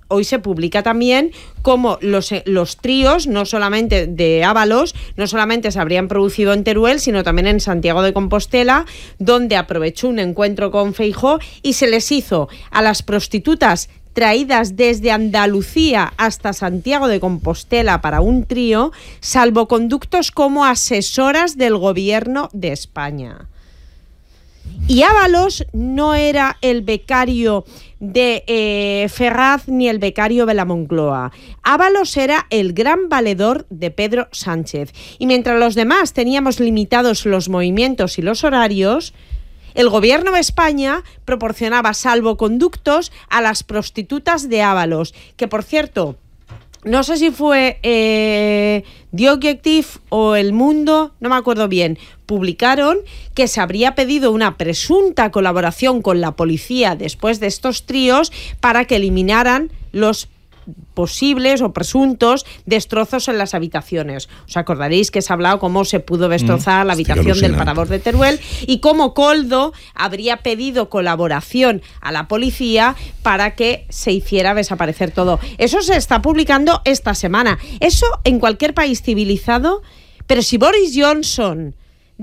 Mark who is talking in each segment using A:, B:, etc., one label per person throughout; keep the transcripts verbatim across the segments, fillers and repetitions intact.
A: hoy se publica también cómo los, los tríos, no solamente de Ábalos, no solamente se habrían producido en Teruel, sino también en Santiago de Compostela, donde aprovechó un encuentro con Feijóo y se les hizo a las prostitutas traídas desde Andalucía hasta Santiago de Compostela para un trío, salvoconductos como asesoras del gobierno de España. Y Ábalos no era el becario de eh, Ferraz ni el becario de la Moncloa. Ábalos era el gran valedor de Pedro Sánchez. Y mientras los demás teníamos limitados los movimientos y los horarios, el gobierno de España proporcionaba salvoconductos a las prostitutas de Ábalos, que por cierto, no sé si fue eh, The Objective o El Mundo, no me acuerdo bien, publicaron que se habría pedido una presunta colaboración con la policía después de estos tríos para que eliminaran los posibles o presuntos destrozos en las habitaciones. Os acordaréis que se ha hablado cómo se pudo destrozar mm, la habitación del Parador de Teruel y cómo Koldo habría pedido colaboración a la policía para que se hiciera desaparecer todo. Eso se está publicando esta semana. Eso en cualquier país civilizado, pero si Boris Johnson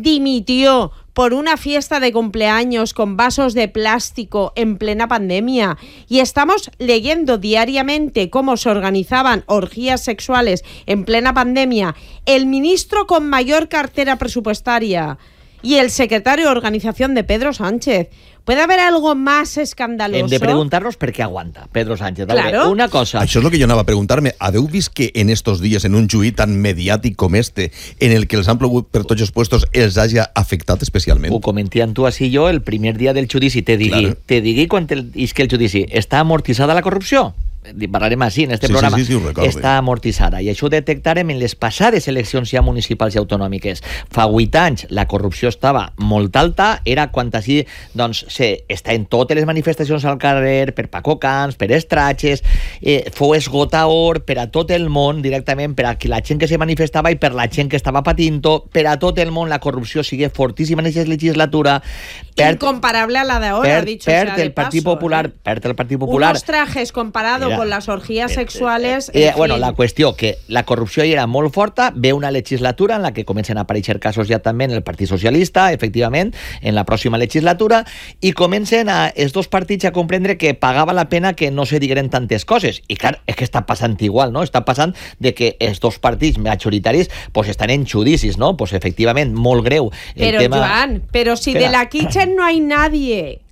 A: dimitió por una fiesta de cumpleaños con vasos de plástico en plena pandemia y estamos leyendo diariamente cómo se organizaban orgías sexuales en plena pandemia, el ministro con mayor cartera presupuestaria y el secretario de organización de Pedro Sánchez. ¿Puede haver algo más escandaloso?
B: Hem de preguntar-nos per què aguanta Pedro Sánchez.
A: Claro.
B: Una cosa...
C: Això és el que jo anava a preguntar-me. Haveu vist que en estos dies, en un juí tan mediàtic com este, en el que els han plogut per tots els puestos, els hagi afectat especialment?
B: Ho comentíem tu així jo el primer dia del judici. Te digui, claro. te digui quan el, és que el judici està amortitzada la corrupció? Parlarem així en este
C: sí,
B: programa.
C: Sí, sí, sí, ho recordo.
B: Està amortitzada i això ho detectarem en les passades eleccions ja municipals i autonòmiques. Fa vuit anys la corrupció estava molt alta, era quan així doncs, se, està en totes les manifestacions al carrer, per Paco Camps, per Estratxes, eh, fou esgotador per a tot el món directament, per a la gent que se manifestava i per la gent que estava patint-ho, per a tot el món la corrupció sigue fortíssima en aquesta legislatura.
A: Perd, incomparable a la de ahora,
B: perd,
A: dicho
B: perd
A: sea
B: el
A: de
B: Partit
A: paso,
B: Popular,
A: ¿eh?
B: perd el Partit Popular.
A: Unos trajes comparado Era, con las orgías sexuales.
B: Eh, eh,
A: en
B: bueno,
A: fin.
B: la qüestió que la corrupció hi era molt forta, ve una legislatura en la que comencen a aparèixer casos ja també en el Partit Socialista, efectivament, en la pròxima legislatura, i comencen a, els dos partits a comprendre que pagava la pena que no se digueren tantes coses. I clar, és que està passant igual, no? Està passant de que els dos partits majoritaris pues, estan en judicis, no? Pues efectivament, molt greu. El
A: Pero,
B: tema...
A: Joan, pero si Espera. de la Kitchen no hay nadie...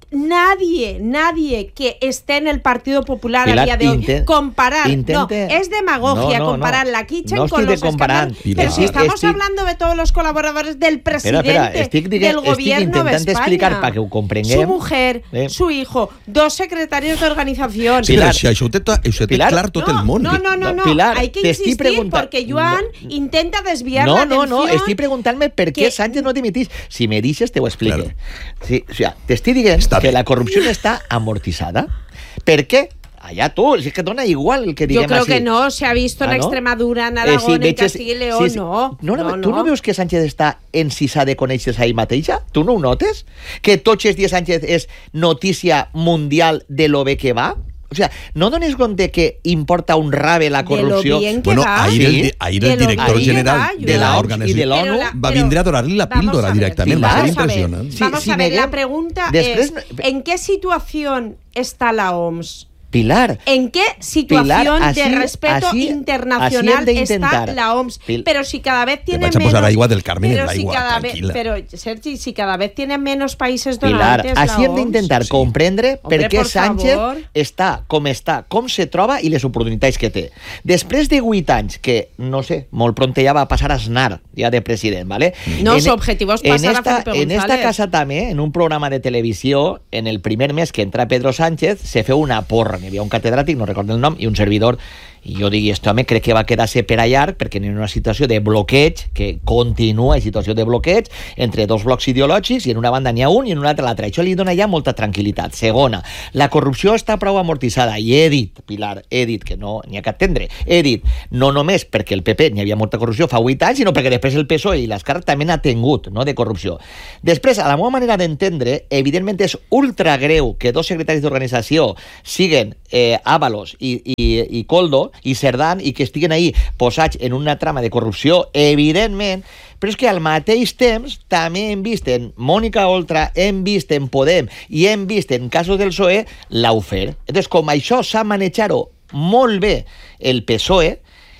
A: Nadie, nadie que esté en el Partido Popular Pilar, a día de hoy.
B: Inten,
A: comparar,
B: intente,
A: no, es demagogia
B: no, no,
A: comparar
B: no,
A: la Kitchen
B: no
A: con los
B: escàndols.
A: Pero si estamos
B: estic,
A: hablando de todos los colaboradores del presidente,
B: espera, espera, estic, digue,
A: del gobierno de España.
B: Explicar para que ho comprenguem.
A: Su mujer, eh. su hijo, dos secretarios de organización.
C: Sí, Pilar, però si això ho té, això té clar tot
A: no,
C: el món.
A: No, no, no, no.
B: Pilar,
A: hay que insistir
B: pregunta...
A: porque Joan no, intenta desviar
B: no,
A: la atención.
B: No, no, no, estic preguntant-me per què que... Sánchez no dimitís. Si me deixes, te ho explique. Claro. Sí, o sea, t'estic dient Està que bé. La corrupció està amortitzada. ¿Per qué? Allá tú, es que dona igual el que diguem
A: Yo creo
B: así.
A: que no, se ha visto ah, en ¿no? Extremadura, en Aragón, eh, sí, en Castilla y León, sí, sí. no.
B: No, no,
A: no,
B: ¿Tú no. no veus que Sánchez està encisat de conèixer-se ahí mateixa? Tu no ho notes? Que tots els dies Sánchez és notícia mundial de lo bé que va? O sea, ¿no dones compte que importa un rave la corrupció?
C: Bueno, ahir el, ahir el director general de la organizació va vindre a donar-li la píldora directament. Va ser impressionant.
A: Sí, Vamos si a ver, neguem, la pregunta després... es, ¿en qué situación está la O M S?
B: Pilar.
A: ¿En qué situación
B: Pilar, así,
A: de respeto
B: así,
A: internacional
B: así
A: está la O M S?
B: Pil...
A: Pero si cada vez tiene
C: menos...
A: Te vas a
C: posar aigua del Carmen
A: pero
C: en l'aigua,
A: si cada
C: tranquil·la.
A: Vez, pero, Sergi, si cada vez tiene menos países
B: Pilar,
A: donantes
B: així
A: la
B: hem d'intentar
A: sí.
B: comprendre
A: Hombre,
B: per què
A: por
B: Sánchez
A: favor.
B: està com està, com se troba i les oportunitats que té. Després de vuit anys, que, no sé, molt pront ja va passar a Aznar, ja de president, ¿vale?
A: No,
B: en,
A: su objetivo es pasar
B: en esta,
A: a Felipe González.
B: En esta casa també, en un programa de televisió, en el primer mes que entra Pedro Sánchez, se feu una porra. Hi havia un catedràtic, no recordo el nom, i un servidor, I jo dic, este home crec que va quedar-se per allà perquè en una situació de bloqueig, que continua en situació de bloqueig, entre dos blocs ideològics, i en una banda n'hi ha un i en una altra l'altra. Això li dona ja molta tranquil·litat. Segona, la corrupció està prou amortitzada, i he dit, Pilar, he dit que no n'hi ha que atendre, he dit, no només perquè el P P n'hi havia molta corrupció fa vuit anys, sinó perquè després el P S O E i l'Esquerra també n'ha tingut, no?, de corrupció. Després, a la meva manera d'entendre, evidentment és ultra greu que dos secretaris d'organització siguen eh, Ábalos i, i, i Koldo i Cerdán i que estiguen ahí posats en una trama de corrupció, evidentment, però és que al mateix temps també hem vist en Mònica Oltra, hem vist en Podem i hem vist en casos del P S O E l'Aufer. Entonces, com això s'ha manejat-ho molt bé el P S O E,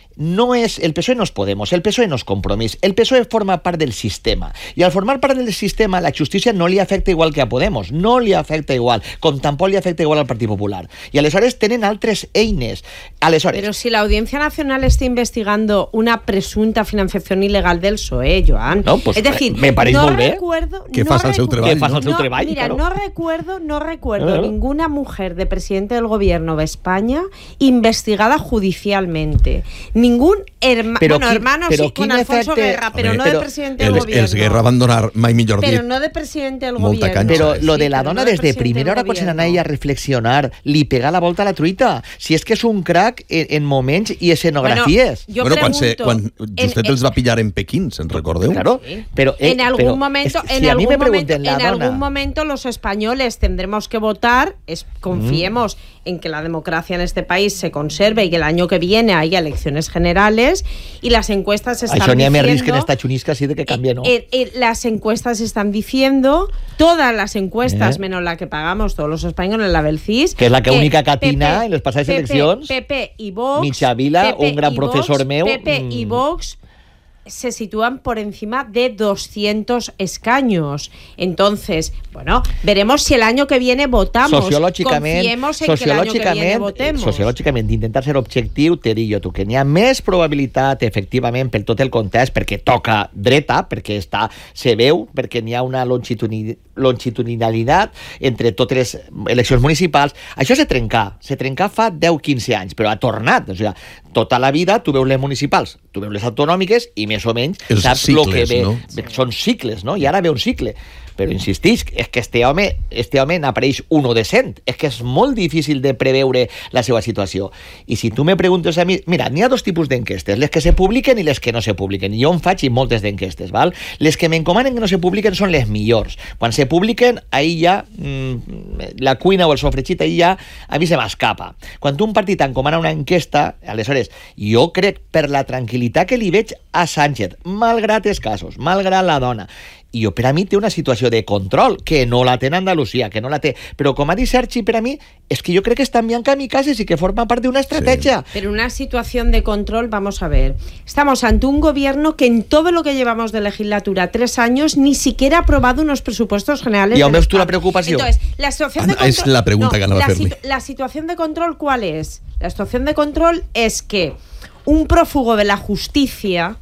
B: no és, el P S O E no és Podemos, el P S O E no és Compromís, el P S O E forma part del sistema, i al formar part del sistema la justícia no li afecta igual que a Podemos, no li afecta igual, com tampoc li afecta igual al Partit Popular, i aleshores tenen altres eines. Aleshores,
A: pero si la Audiencia Nacional está investigando una presunta financiación ilegal del P S O E, Joan,
B: no, pues,
A: es decir,
B: me pareix
A: no
B: molt bé
A: recuerdo,
C: que
A: no
C: fas el seu treball,
B: que fas el seu
A: no,
B: treball,
A: mira,
B: claro.
A: no recuerdo, no recuerdo
B: eh.
A: ninguna mujer de presidente del gobierno de España investigada judicialmente, ningún hermano
B: Pero
A: bueno,
B: qui,
A: hermano
B: però
A: sí, con Alfonso
B: efecte...
A: Guerra, pero
C: Home,
A: no
C: però
A: de presidente
C: el,
A: del gobierno.
C: Els Guerra van donar, mai millor dit,
A: Pero no de presidente del
C: molta
A: gobierno.
C: canxa.
B: Però lo
A: Sí,
B: de la
A: pero
B: dona
A: no de
B: des de
A: presidente
B: primera
A: del
B: hora quan se
A: gobierno.
B: n'anava ella a reflexionar, li pega la volta a la truita. Si és que és un crack en, en moments i escenografies.
A: Bueno, jo
C: bueno, quan, se,
A: pregunto,
C: quan justet
A: en-
C: els va pillar en Pequín, se'n recordeu?
B: Claro,
A: Sí.
B: pero eh,
A: en algún
B: pero
A: momento,
B: es-
A: en
B: si a mí
A: algún
B: me
A: momento,
B: pregunten la
A: en
B: dona,
A: algún momento los españoles tendremos que votar, es, confiemos
B: Mm.
A: en que la democracia en este país se conserve y que el año que viene haya elecciones generales y las encuestas están
B: això n'hi ha més
A: diciendo
B: risc en esta xunisca así de que canvie, no?
A: Eh, eh, las encuestas están diciendo, todas las encuestas,
B: Eh.
A: menos la que pagamos todos los españoles, la del C I S,
B: Que es la que única catina
A: P P
B: en les passades
A: P P
B: eleccions.
A: P P y Vox,
B: Mitja Vila,
A: P P
B: un gran
A: y
B: profesor
A: Vox,
B: meu,
A: P P y
B: mm.
A: Vox se sitúan por encima de doscientos escaños. Entonces, bueno, veremos si el año que viene votamos.
B: Sociològicament,
A: Confiemos en que el año que viene
B: sociològicament,
A: votemos.
B: sociològicament, d'intentar ser objectiu, te dic jo tu, que n'hi ha més probabilitat, efectivament, per tot el context, perquè toca dreta, perquè està, se veu, perquè n'hi ha una longitudini, longitudinalitat entre totes les eleccions municipals. Això se trencà, se trencà fa deu quinze anys, però ha tornat. O sigui, tota la vida tu veus les municipals, tu veus les autonòmiques i més o menys
C: Els
B: saps el que
C: cicles,
B: ve.
C: no?
B: Són cicles, no? I ara ve un cicle. Però insistisc, és que este home, este home n'apareix uno de cent. És que és molt difícil de preveure la seva situació. I si tu me preguntes a mi... Mira, n'hi ha dos tipus d'enquestes, les que se publiquen i les que no se publiquen. I jo en faig moltes d'enquestes, val? Les que m'encomanen que no se publiquen són les millors. Quan se publiquen, ahí ja mmm, la cuina o el sofregit, ahí ja a mi se m'escapa. Quan tu un partit encomana una enquesta, aleshores, jo crec per la tranquil·litat que li veig a Sánchez, malgrat els casos, malgrat la dona, i jo, per a mi, té una situació de control, que no la té en Andalusia, que no la té. Però, com ha dit Sergi, per a mi, és que jo crec que està enviant kamikazes i que forma part d'una estratègia.
A: Sí. Pero una situación de control, vamos a ver. Estamos ante un gobierno que en todo lo que llevamos de legislatura, tres años, ni siquiera ha aprobado unos presupuestos generales.
B: ¿Y aún
A: del
B: ves tú la
A: Estado.
B: preocupación?
A: Entonces, la situación de
C: Ah, es
A: control...
C: la pregunta que anava a
A: la,
C: fer-li.
A: situ- la situación de control, ¿cuál es? La situación de control es que un prófugo de la justicia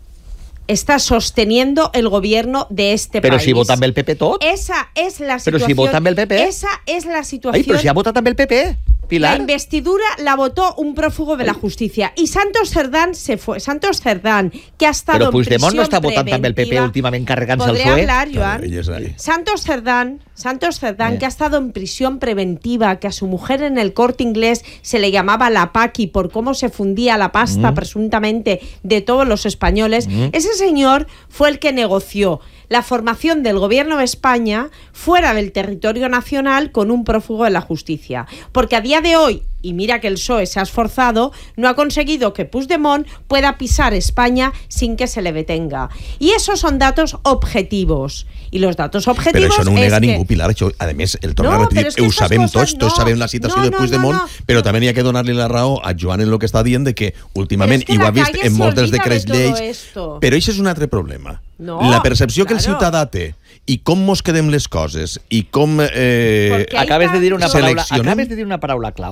A: está sosteniendo el gobierno de este
B: Però
A: país.
B: si vota amb el P P tot.
A: Esa es la situación.
B: Però si vota amb el P P.
A: Esa es la situación.
B: Ai, però si ha votat amb el P P, Pilar.
A: La investidura la votó un prófugo de la justicia y Santos Cerdán se fue. Santos Cerdán, que ha estado
B: Però Puigdemont
A: en
B: no
A: prisión
B: està votant amb el P P
A: preventiva.
B: últimament carregant-se el
A: ¿Podré
B: P S O E?
A: hablar,
C: Claro,
A: Joan?
C: ella es ahí.
A: Santos Cerdán, Santos Cerdán,
B: Eh.
A: que ha estado en prisión preventiva, que a su mujer en el Corte Inglés se le llamaba la Paqui por cómo se fundía la pasta
B: Mm.
A: presuntamente de todos los españoles.
B: Mm.
A: Ese señor fue el que negoció la formación del gobierno de España fuera del territorio nacional con un prófugo de la justicia. Porque a día de hoy, y mira que el P S O E se ha esforzado, no ha conseguido que Puigdemont pueda pisar España sin que se le detenga. Y esos son datos objetivos. Y los datos
C: Però
A: objetivos
C: això no ho nega
A: es que...
C: ningú, Pilar. Això, a més, el torna
A: No,
C: a repetir,
A: però és que
C: ho
A: estas
C: sabem
A: coses
C: tots, tots
A: no.
C: sabem la situació
A: No,
C: de
A: no,
C: Puigdemont,
A: no, no.
C: però també n'hi ha que donar-li la raó a Joan en el que està dient de que últimament,
A: Però és que
C: i ho
A: la
C: ha vist
A: calle
C: en
A: se
C: molts dels
A: olvida de
C: decrets
A: todo
C: lleis,
A: esto.
C: però això és un altre problema.
A: No,
C: la percepció que el
A: claro.
C: ciutadà té i com mos quedem les coses i com eh,
A: Porque hay
B: Acabes de dir una
A: tantos-
B: paraula,
C: Seleccionem.
B: acabes de dir una paraula clau. A veure, en política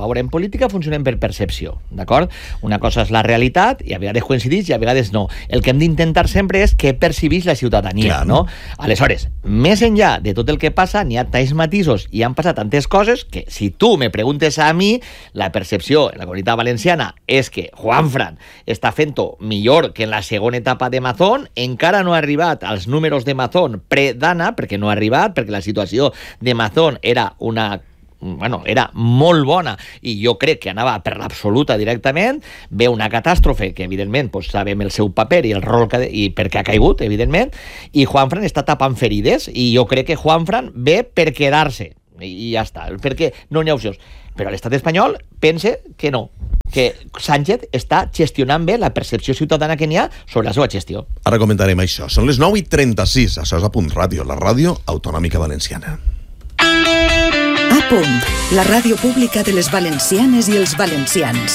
B: política funcionem per percepció, d'acord? Una cosa és la realitat, i a vegades coincideix i a vegades no. El que hem d'intentar sempre és què percibeix la ciutadania, clar, no? Aleshores, més enllà de tot el que passa, n'hi ha tants matisos i han passat tantes coses que, si tu me preguntes a mi, la percepció en la Comunitat Valenciana és que Juanfran està fent-ho millor que en la segona etapa de Mazón, encara no ha arribat als números de Mazón pre-Dana, perquè no ha arribat, perquè la situació de Mazón era una bueno, era molt bona i jo crec que anava per l'absoluta directament, ve una catàstrofe que evidentment pues, sabem el seu paper i el rol que, i per què ha caigut, evidentment, i Juanfran està tapant ferides i jo crec que Juanfran ve per quedar-se i ja està, perquè no n'hi ha opcions. Però l'estat espanyol pense que no, que Sánchez està gestionant bé la percepció ciutadana que n'hi ha sobre la seva gestió.
C: Ara comentarem això. Són les nou i trenta-sis, això és A Punt Ràdio, la ràdio autonòmica valenciana.
D: A Punt, la ràdio pública de les valencianes i els valencians.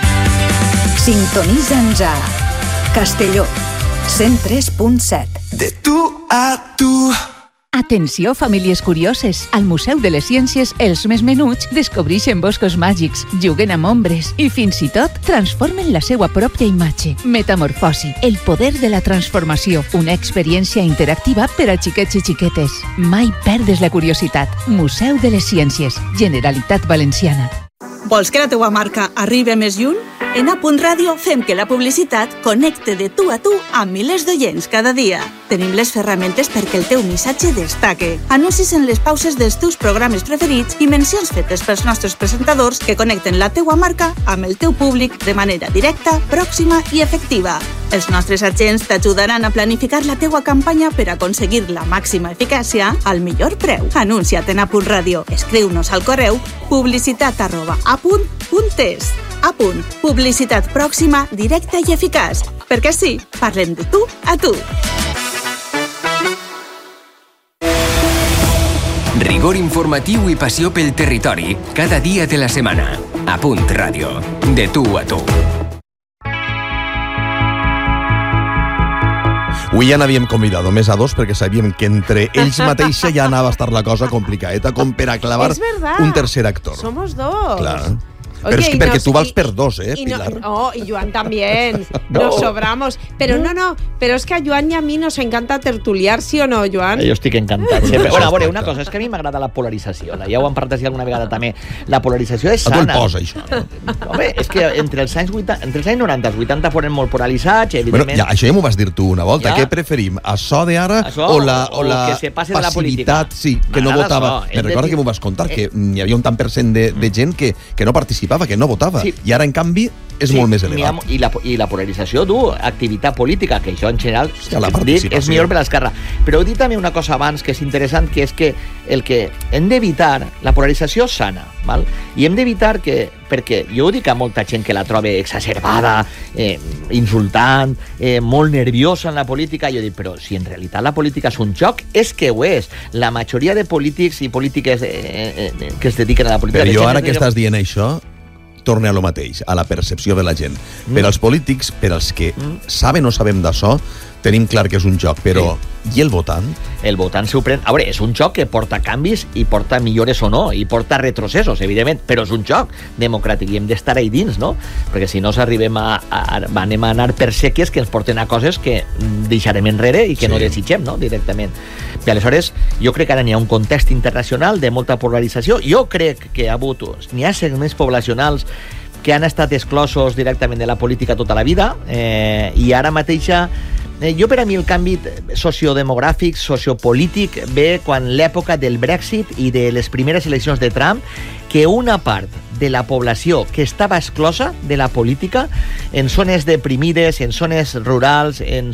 D: Sintonitza'ns a Castelló, cent tres punt set.
E: De tu a tu.
F: Atenció, famílies curioses! Al Museu de les Ciències, els més menuts descobreixen boscos màgics, juguen amb ombres i, fins i tot, transformen la seva pròpia imatge. Metamorfosi, el poder de la transformació. Una experiència interactiva per a xiquets i xiquetes. Mai perdes la curiositat. Museu de les Ciències, Generalitat Valenciana.
G: Vols que la teua marca arribi més lluny? En A Punt Ràdio fem que la publicitat connecte de tu a tu amb milers d'oients cada dia. Tenim les ferramentes perquè el teu missatge destaque. Anuncis en les pauses dels teus programes preferits i mencions fetes pels nostres presentadors que connecten la teua marca amb el teu públic de manera directa, pròxima i efectiva. Els nostres agents t'ajudaran a planificar la teua campanya per aconseguir la màxima eficàcia al millor preu. Anuncia't en A Punt Ràdio. Escriu-nos al correu publicitat arroba apunt punt es. A Punt. Publicitat pròxima, directa i eficaç. Perquè sí, parlem de tu a tu.
E: Rigor informatiu i passió pel territori cada dia de la setmana. A Punt Ràdio. De tu a tu.
C: Avui ja n'havíem convidat més a dos perquè sabíem que entre ells mateixa ja anava a estar la cosa complicadeta com per a clavar un tercer actor.
A: Somos dos.
C: Clar. Pero Oye, es que porque nos, tú vas y, per dos, ¿eh,
A: y
C: Pilar?
A: No, oh, y Joan también. no. Nos sobramos. Pero no, no, pero es que a Joan y a mí nos encanta tertuliar, ¿sí o no, Joan?
B: Jo estic encantat. Sempre. Bueno, a veure, una cosa, és que a mi m'agrada la polarització. Ja ho hem parlat així alguna vegada també. La polarització és sana.
C: A tu el posa, això.
B: Home, és que entre els anys, vuitanta, entre els anys noranta i els vuitanta foren molt polaritzats, evidentment.
C: Bueno, ja, això ja m'ho vas dir tu una volta. Ja. Què preferim? Això d'ara o la, o la
B: que se passe de la política?
C: Sí, que no votava. Me recorda que m'ho vas contar, que hi havia un tant per cent de, de gent que, que no participava, que no votava. Sí. I ara, en canvi, és sí, molt més elevat.
B: I la, I la polarització, tu, activitat política, que això en general
C: ja,
B: dic, és millor per l'esquerra. Però heu dit també una cosa abans que és interessant, que és que el que hem d'evitar, la polarització sana, val? I hem d'evitar que, perquè jo ho dic a molta gent que la trobe exacerbada, eh, insultant, eh, molt nerviosa en la política, jo dic, però si en realitat la política és un joc, és que ho és. La majoria de polítics i polítiques eh, eh, que es dediquen a la política...
C: Però jo ara que estàs dient això, torne a lo mateix, a la percepció de la gent. Mm. Per als polítics, per als que mm. saben o sabem d'això, tenim clar que és un joc, però sí. I el votant?
B: El votant s'ho pren... A veure, és un joc que porta canvis i porta millores o no, i porta retrocessos, evidentment, però és un joc democràtic i hem d'estar ahí dins, no? Perquè si no s'arribem a, a, a... anem a anar per sèquies que ens porten a coses que deixarem enrere i que sí. no desitgem, no? Directament. I aleshores, jo crec que ara n'hi ha un context internacional de molta polarització. Jo crec que ha hagut... N'hi ha segments poblacionals que han estat exclosos directament de la política tota la vida eh, i ara mateixa eh, jo per a mi el canvi sociodemogràfic, sociopolític ve quan l'època del Brexit i de les primeres eleccions de Trump, que una part de la població que estava exclosa de la política en zones deprimides, en zones rurals, en,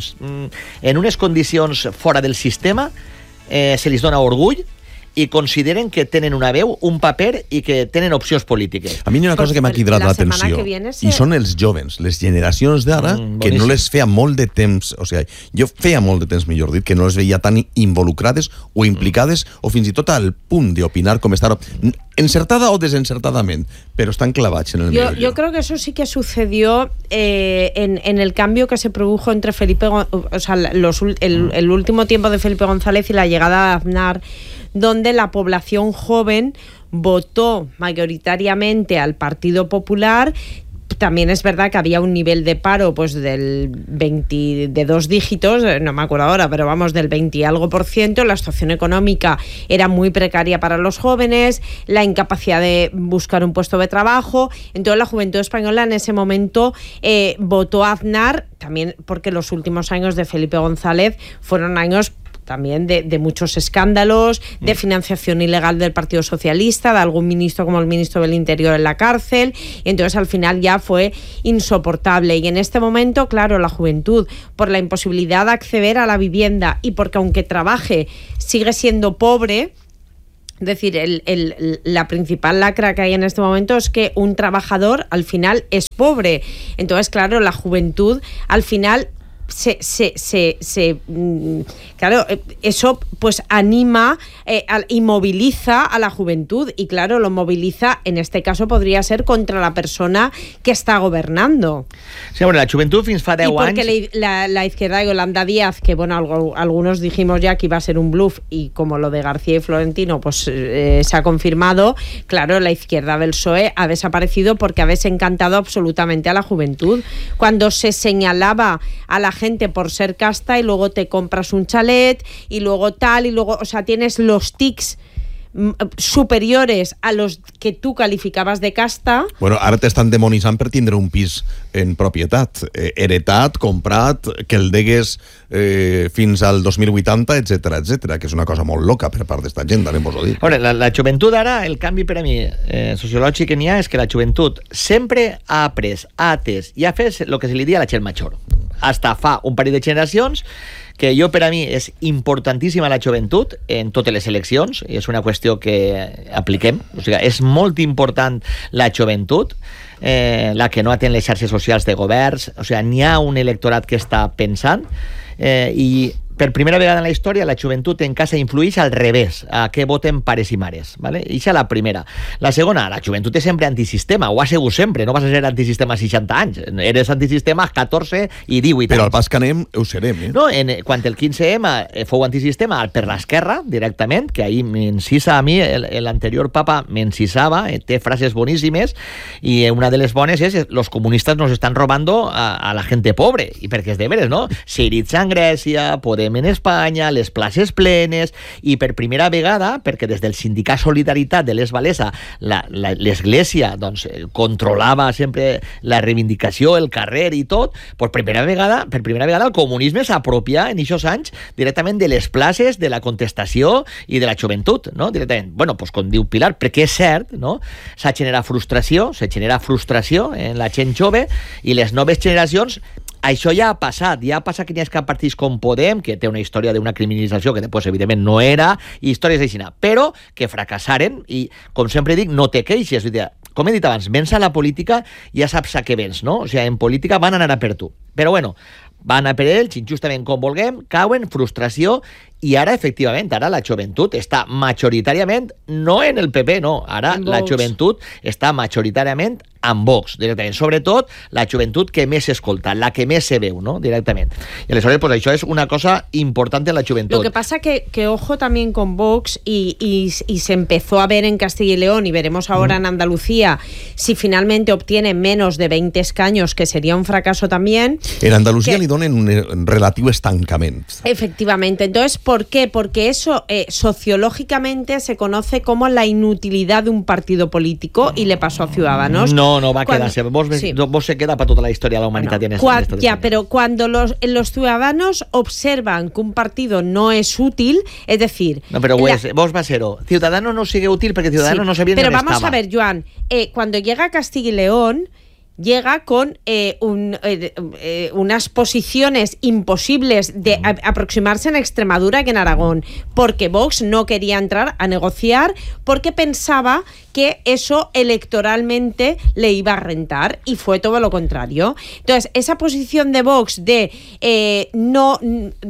B: en unes condicions fora del sistema, eh, se li dona orgull i consideren que tenen una veu, un paper i que tenen opcions polítiques.
C: A mi hi ha una cosa que m'ha cridat l'atenció, i són els jovens, les generacions d'ara, mm, que no les feia molt de temps, o sigui, jo feia molt de temps, millor dit, que no les veia tan involucrades o implicades, mm. o fins i tot al punt d'opinar com estar... encertada o desencertadament, pero están clavados en el
A: yo,
C: medio.
A: Yo creo que eso sí que sucedió eh, en, en el cambio que se produjo entre Felipe, o sea, los, el, el último tiempo de Felipe González y la llegada de Aznar, donde la población joven votó mayoritariamente al Partido Popular. También es verdad que había un nivel de paro pues del veinte, de dos dígitos, no me acuerdo ahora, pero vamos, del veinte y algo por ciento. La situación económica era muy precaria para los jóvenes, la incapacidad de buscar un puesto de trabajo. Entonces la juventud española en ese momento eh, votó a Aznar, también porque los últimos años de Felipe González fueron años también de, de muchos escándalos, de financiación ilegal del Partido Socialista, de algún ministro como el ministro del Interior en la cárcel, y entonces al final ya fue insoportable. Y en este momento, claro, la juventud, por la imposibilidad de acceder a la vivienda y porque aunque trabaje sigue siendo pobre. Es decir, el, el, la principal lacra que hay en este momento es que un trabajador al final es pobre. Entonces, claro, la juventud al final se, se, se, se claro, eso pues anima eh, y moviliza a la juventud, y claro, lo moviliza, en este caso podría ser contra la persona que está gobernando.
B: Sí, bueno, la juventud fins fa deu
A: y porque
B: anys...
A: La, la, la izquierda de Yolanda Díaz, que bueno, algo, algunos dijimos ya que iba a ser un bluff, y como lo de García y Florentino pues eh, se ha confirmado, claro, la izquierda del P S O E ha desaparecido porque ha desencantado absolutamente a la juventud. Cuando se señalaba a la gente por ser casta y luego te compras un chalet y luego tal y luego, o sea, tienes los tics superiores a los que tu calificabas de casta.
C: Bueno, ara t'estan demonitzant per tindre un pis en propietat, eh, heretat, comprat, que el degues eh, fins al dos mil vuitanta, etcètera, etcètera, que és una cosa molt loca per part d'esta gent, anem-vos-ho dir.
B: Bueno, la, la joventut ara, el canvi per a mi eh, sociològic que n'hi ha és que la joventut sempre ha après, ha atès i ha fet el que se li dia a la gent major. Hasta fa un parell de generacions, que jo per a mi és importantíssima la joventut en totes les eleccions, i és una qüestió que apliquem, o sigui, és molt important la joventut, eh, la que no atén les xarxes socials de governs, o sigui, n'hi ha un electorat que està pensant, eh, i per primera vegada en la història la joventut en casa influeix al revés, a què voten pares i mares, ¿vale? Ixa la primera. La segona, la joventut és sempre antisistema, ho ha sigut sempre, no vas a ser antisistema a seixanta anys, eres antisistema a catorze i divuit anys.
C: Però al pas que anem, ho serem, eh?
B: No, en, quan el quinze ema fou antisistema per l'esquerra, directament, que ahir m'incisa a mi, l'anterior papa m'encisava, té frases boníssimes, i una de les bones és los comunistas nos están robando a, a la gente pobre, i perquè és de veres, no? Syriza en Grècia, Podem en Espanya, les places plenes, i per primera vegada, perquè des del sindicat Solidaritat de l'Est Valesa l'Església doncs, controlava sempre la reivindicació, el carrer i tot, per primera vegada, per primera vegada el comunisme s'apropia en aquests anys directament de les places, de la contestació i de la joventut, no? Directament. Bueno, doncs com diu Pilar, perquè és cert, no? S'ha generat frustració, s'ha generat frustració en la gent jove, i les noves generacions. Això ja ha passat, ja ha passat que n'hi ha partits com Podem, que té una història d'una criminalització que després, evidentment, no era, i històries d'així, però que fracassaren, i, com sempre dic, no té queixes. Com he dit abans, vens a la política, ja saps a què vens, no? O sigui, en política van anar a per tu. Però, bueno, van a per ells, injustament com vulguem, cauen, frustració, i ara, efectivament, ara la joventut està majoritàriament, no en el P P, no, ara la joventut està majoritàriament amb Vox, directament. Sobretot, la joventut que més s'escolta, la que més se veu, ¿no? Directament. Y aleshores, pues això és una cosa importante en la juventud.
A: Lo que pasa que, que ojo también con Vox, y, y, y se empezó a ver en Castilla y León, y veremos ahora mm. en Andalucía, si finalmente obtiene menos de veinte escaños, que sería un fracaso también.
C: En Andalucía que, le donen un relativo estancament.
A: Efectivamente. Entonces, ¿por qué? Porque eso eh, sociológicamente se conoce como la inutilidad de un partido político, y le pasó a Ciudadanos.
B: No, No, no va a cuando, quedarse. Vos, sí. vos se queda para toda la historia de la humanidad.
A: Bueno, cua, en ya, pero cuando los, los ciudadanos observan que un partido no es útil, es decir...
B: No, pero la, pues, vos va a ser, Ciudadanos no sigue útil porque Ciudadanos sí, no se viene
A: Pero vamos
B: estaba.
A: a ver, Joan, eh, cuando llega a Castilla y León, llega con eh, un, eh, eh, unas posiciones imposibles de a, aproximarse en Extremadura que en Aragón, porque Vox no quería entrar a negociar porque pensaba que eso electoralmente le iba a rentar, y fue todo lo contrario. Entonces, esa posición de Vox de eh, no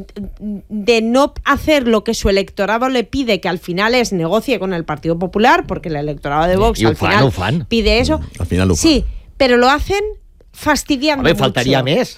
A: de no hacer lo que su electorado le pide, que al final es negocie con el Partido Popular, porque el electorado de Vox al
B: fan,
A: final
B: fan.
A: pide eso.
C: Al final lo
A: sí, pero lo hacen fastidiando
B: Home,
A: mucho.
B: faltaria més.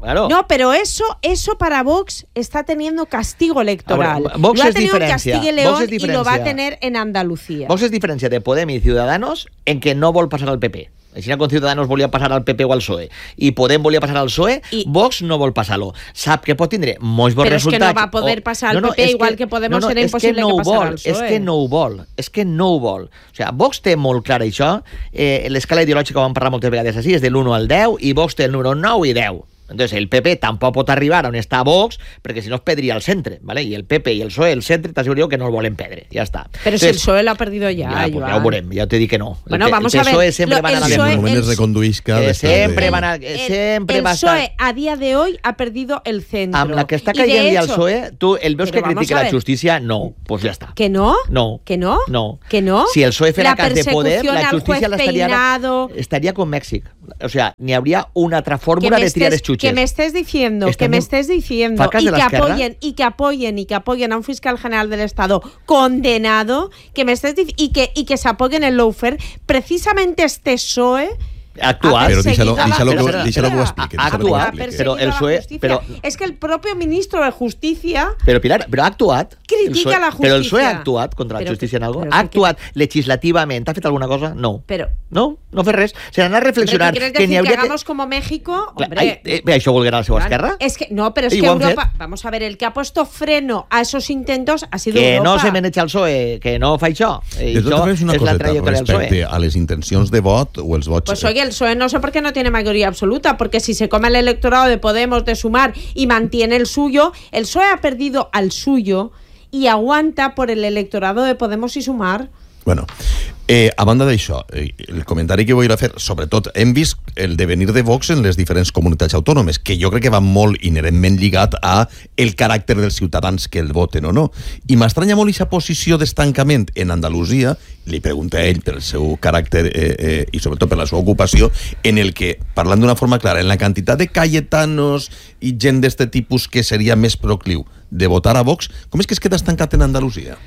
B: claro.
A: No, pero eso, eso para Vox está teniendo castigo electoral.
B: Veure, Vox
A: lo ha
B: es
A: tenido en
B: diferencia.
A: Castilla y León
B: Vox es
A: y lo va a tener en Andalucía.
B: Vox es diferència de Podem i Ciudadanos en que no vol passar al P P. Així com Ciudadanos volia passar al P P o al P S O E i Podem volia passar al P S O E, I... Vox no vol passar-lo. Sap que pot tindre molts bons
A: Però
B: resultats.
A: Però és que no va poder passar al
B: no, no,
A: P P, igual
B: que,
A: que Podemos
B: no, no,
A: era impossible que, no que passara al P S O E.
B: És que no ho vol, és que no ho vol. O sigui, Vox té molt clar això, eh, l'escala ideològica que vam parlar moltes vegades així, és de l'u al deu, i Vox té el número nou i deu. Entonces el P P tampoc pot arribar on està Vox, perquè si no es perdria el centre, ¿vale? I el P P i el P S O E, el centre, t'asseguro jo que no el volen perdre, ja està.
A: Però si el P S O E l'ha perdido ja,
B: ja, pues ja ho veurem, ja te dic que no.
A: Bueno,
B: el,
A: vamos
B: el
A: a ver.
B: P S O E sempre
A: Lo,
B: van a la
C: en el moment es reconduïsca.
B: Eh, sempre
C: de...
B: van a... Sempre
A: el,
B: va
A: el P S O E
B: estar...
A: a día de hoy ha perdido el centro.
B: Amb la que està caient ja el P S O E, tu el veus que critica la justícia? No, pues ja està.
A: ¿Que no?
B: No.
A: ¿Que no?
B: No.
A: ¿Que no?
B: Si el P S O E fera cas de poder, la justícia
A: estaria,
B: estaria con Mèxic. O sea, n'hi hauria una altra fórmula de triar els xutxes.
A: Que me estés diciendo
B: Estamos,
A: que me estés diciendo y que apoyen y que apoyen y que apoyen a un fiscal general del Estado condenado, que me estés y que y que se apoyen en el lawfare, precisamente este P S O E
B: actuar.
C: Pero díselo, díselo, díselo, díselo que ho explique.
B: Actuar, però el P S O E... Però,
A: és que el propio ministro de Justícia...
B: Però, Pilar, però ha actuat.
A: Critica la justícia.
B: Però el P S O E ha actuat contra la justícia en algo? Ha actuat que... legislativament? Ha fet alguna cosa? No.
A: Però...
B: No, no fa res. Se n'ha a reflexionar.
A: ¿Quieres decir que, que hagamos como México? Hombre,
B: Ai, eh, això volverà la seva esquerra?
A: Es que, no, pero es que Europa... Vamos a ver, el que ha puesto freno a esos intentos ha sido
B: que
A: Europa.
B: Que no se maneja el P S O E, que no fa això.
C: De totes maneres, una coseta respecte a les intencions de vot o els vots...
A: Pues oye, el P S O E no sé por qué no tiene mayoría absoluta, porque si se come el electorado de Podemos, de Sumar y mantiene el suyo, el P S O E ha perdido al suyo y aguanta por el electorado de Podemos y Sumar.
C: Bueno, eh, a banda d'això, eh, el comentari que vull a fer, sobretot, hem vist el devenir de Vox en les diferents comunitats autònomes, que jo crec que va molt inherentment lligat a el caràcter dels ciutadans que el voten o no. I m'estranya molt aquesta posició d'estancament en Andalusia, li pregunta a ell pel seu caràcter eh, eh, i sobretot per la seva ocupació, en el que, parlant d'una forma clara, en la quantitat de cayetanos i gent d'este tipus que seria més procliu de votar a Vox, com és que es queda estancat en Andalusia?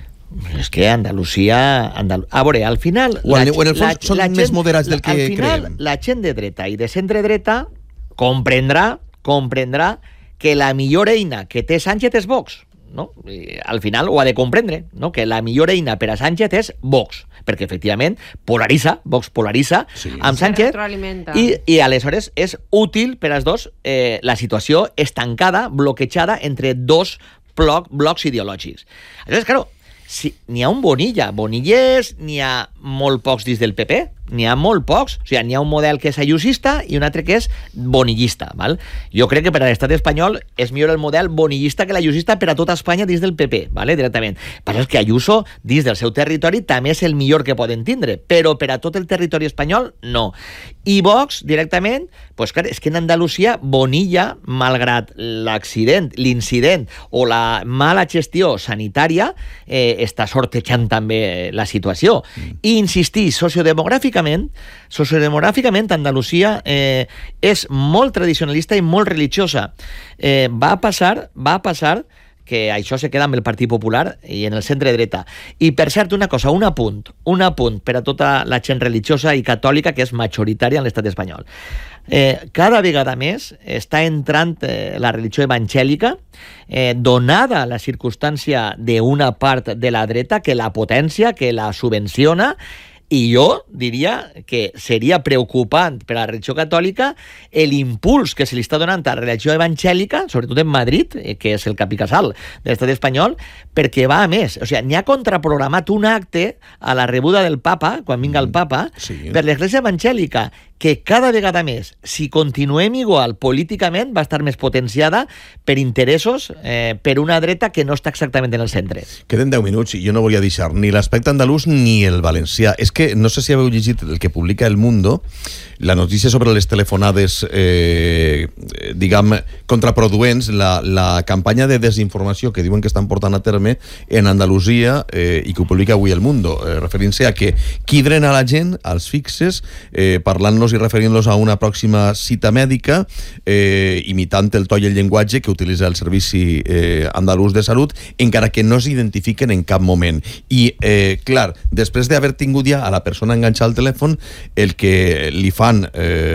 B: És que Andalusia... Andal... A veure, al final...
C: O en, la, o en el fons la, són la més gent, moderats del que
B: al final,
C: creiem.
B: La gent de dreta i de centre dreta comprendrà, comprendrà que la millor eina que té Sánchez és Vox. No? I al final ho ha de comprendre, no? Que la millor eina per a Sánchez és Vox, perquè efectivament polaritza, Vox polaritza sí. amb Sánchez i, i aleshores és útil per als dos eh, la situació estancada, bloquejada entre dos bloc, blocs ideològics. Aleshores, claro, si, n'hi ha un Bonilla, Bonillers, n'hi ha molt pocs dins del P P, n'hi ha molt pocs, o sigui, n'hi ha un model que és ayusista i un altre que és bonillista, val? Jo crec que per a l'estat espanyol és millor el model bonillista que l'ayusista per a tota Espanya dins del P P, vale? Directament. Però és que Ayuso, dins del seu territori, també és el millor que poden tindre, però per a tot el territori espanyol, no. I Vox, directament, pues, clar, és que en Andalusia, Bonilla, malgrat l'accident, l'incident o la mala gestió sanitària, eh, està sortejant també la situació. I insistir, sociodemogràficament, sociodemogràficament Andalusia eh, és molt tradicionalista i molt religiosa. Eh, va passar, va passar que això se queda amb el Partit Popular i en el centre dreta. I per cert, una cosa, un apunt, un apunt per a tota la gent religiosa i catòlica que és majoritària en l'estat espanyol. Eh, cada vegada més està entrant eh, la religió evangèlica, eh, donada la circumstància d'una part de la dreta que la potència, que la subvenciona, i jo diria que seria preocupant per a la religió catòlica l'impuls que se li està donant a la religió evangèlica, sobretot en Madrid, que és el capicasal de l'estat espanyol, perquè va a més. O sigui, n'hi ha contraprogramat un acte a la rebuda del papa, quan vinga el papa, sí. per l'església evangèlica, que cada vegada més, si continuem igual políticament, va estar més potenciada per interessos, eh, per una dreta que no està exactament en el centre.
C: Queden deu minuts i jo no volia deixar ni l'aspecte andalús ni el valencià. És que no sé si haveu llegit el que publica El Mundo, la notícia sobre les telefonades, eh, diguem, contraproduents, la, la campanya de desinformació que diuen que estan portant a terme en Andalusia eh, i que ho publica avui El Mundo, eh, referint-se a que quidren a la gent, als fixes, eh, parlant-los i referint-los a una pròxima cita mèdica, eh, imitant el to i el llenguatge que utilitza el Servici eh, Andalús de Salut, encara que no s'identifiquen en cap moment. I, eh, clar, després d'haver tingut ja a la persona enganxada al telèfon, el que li fan eh,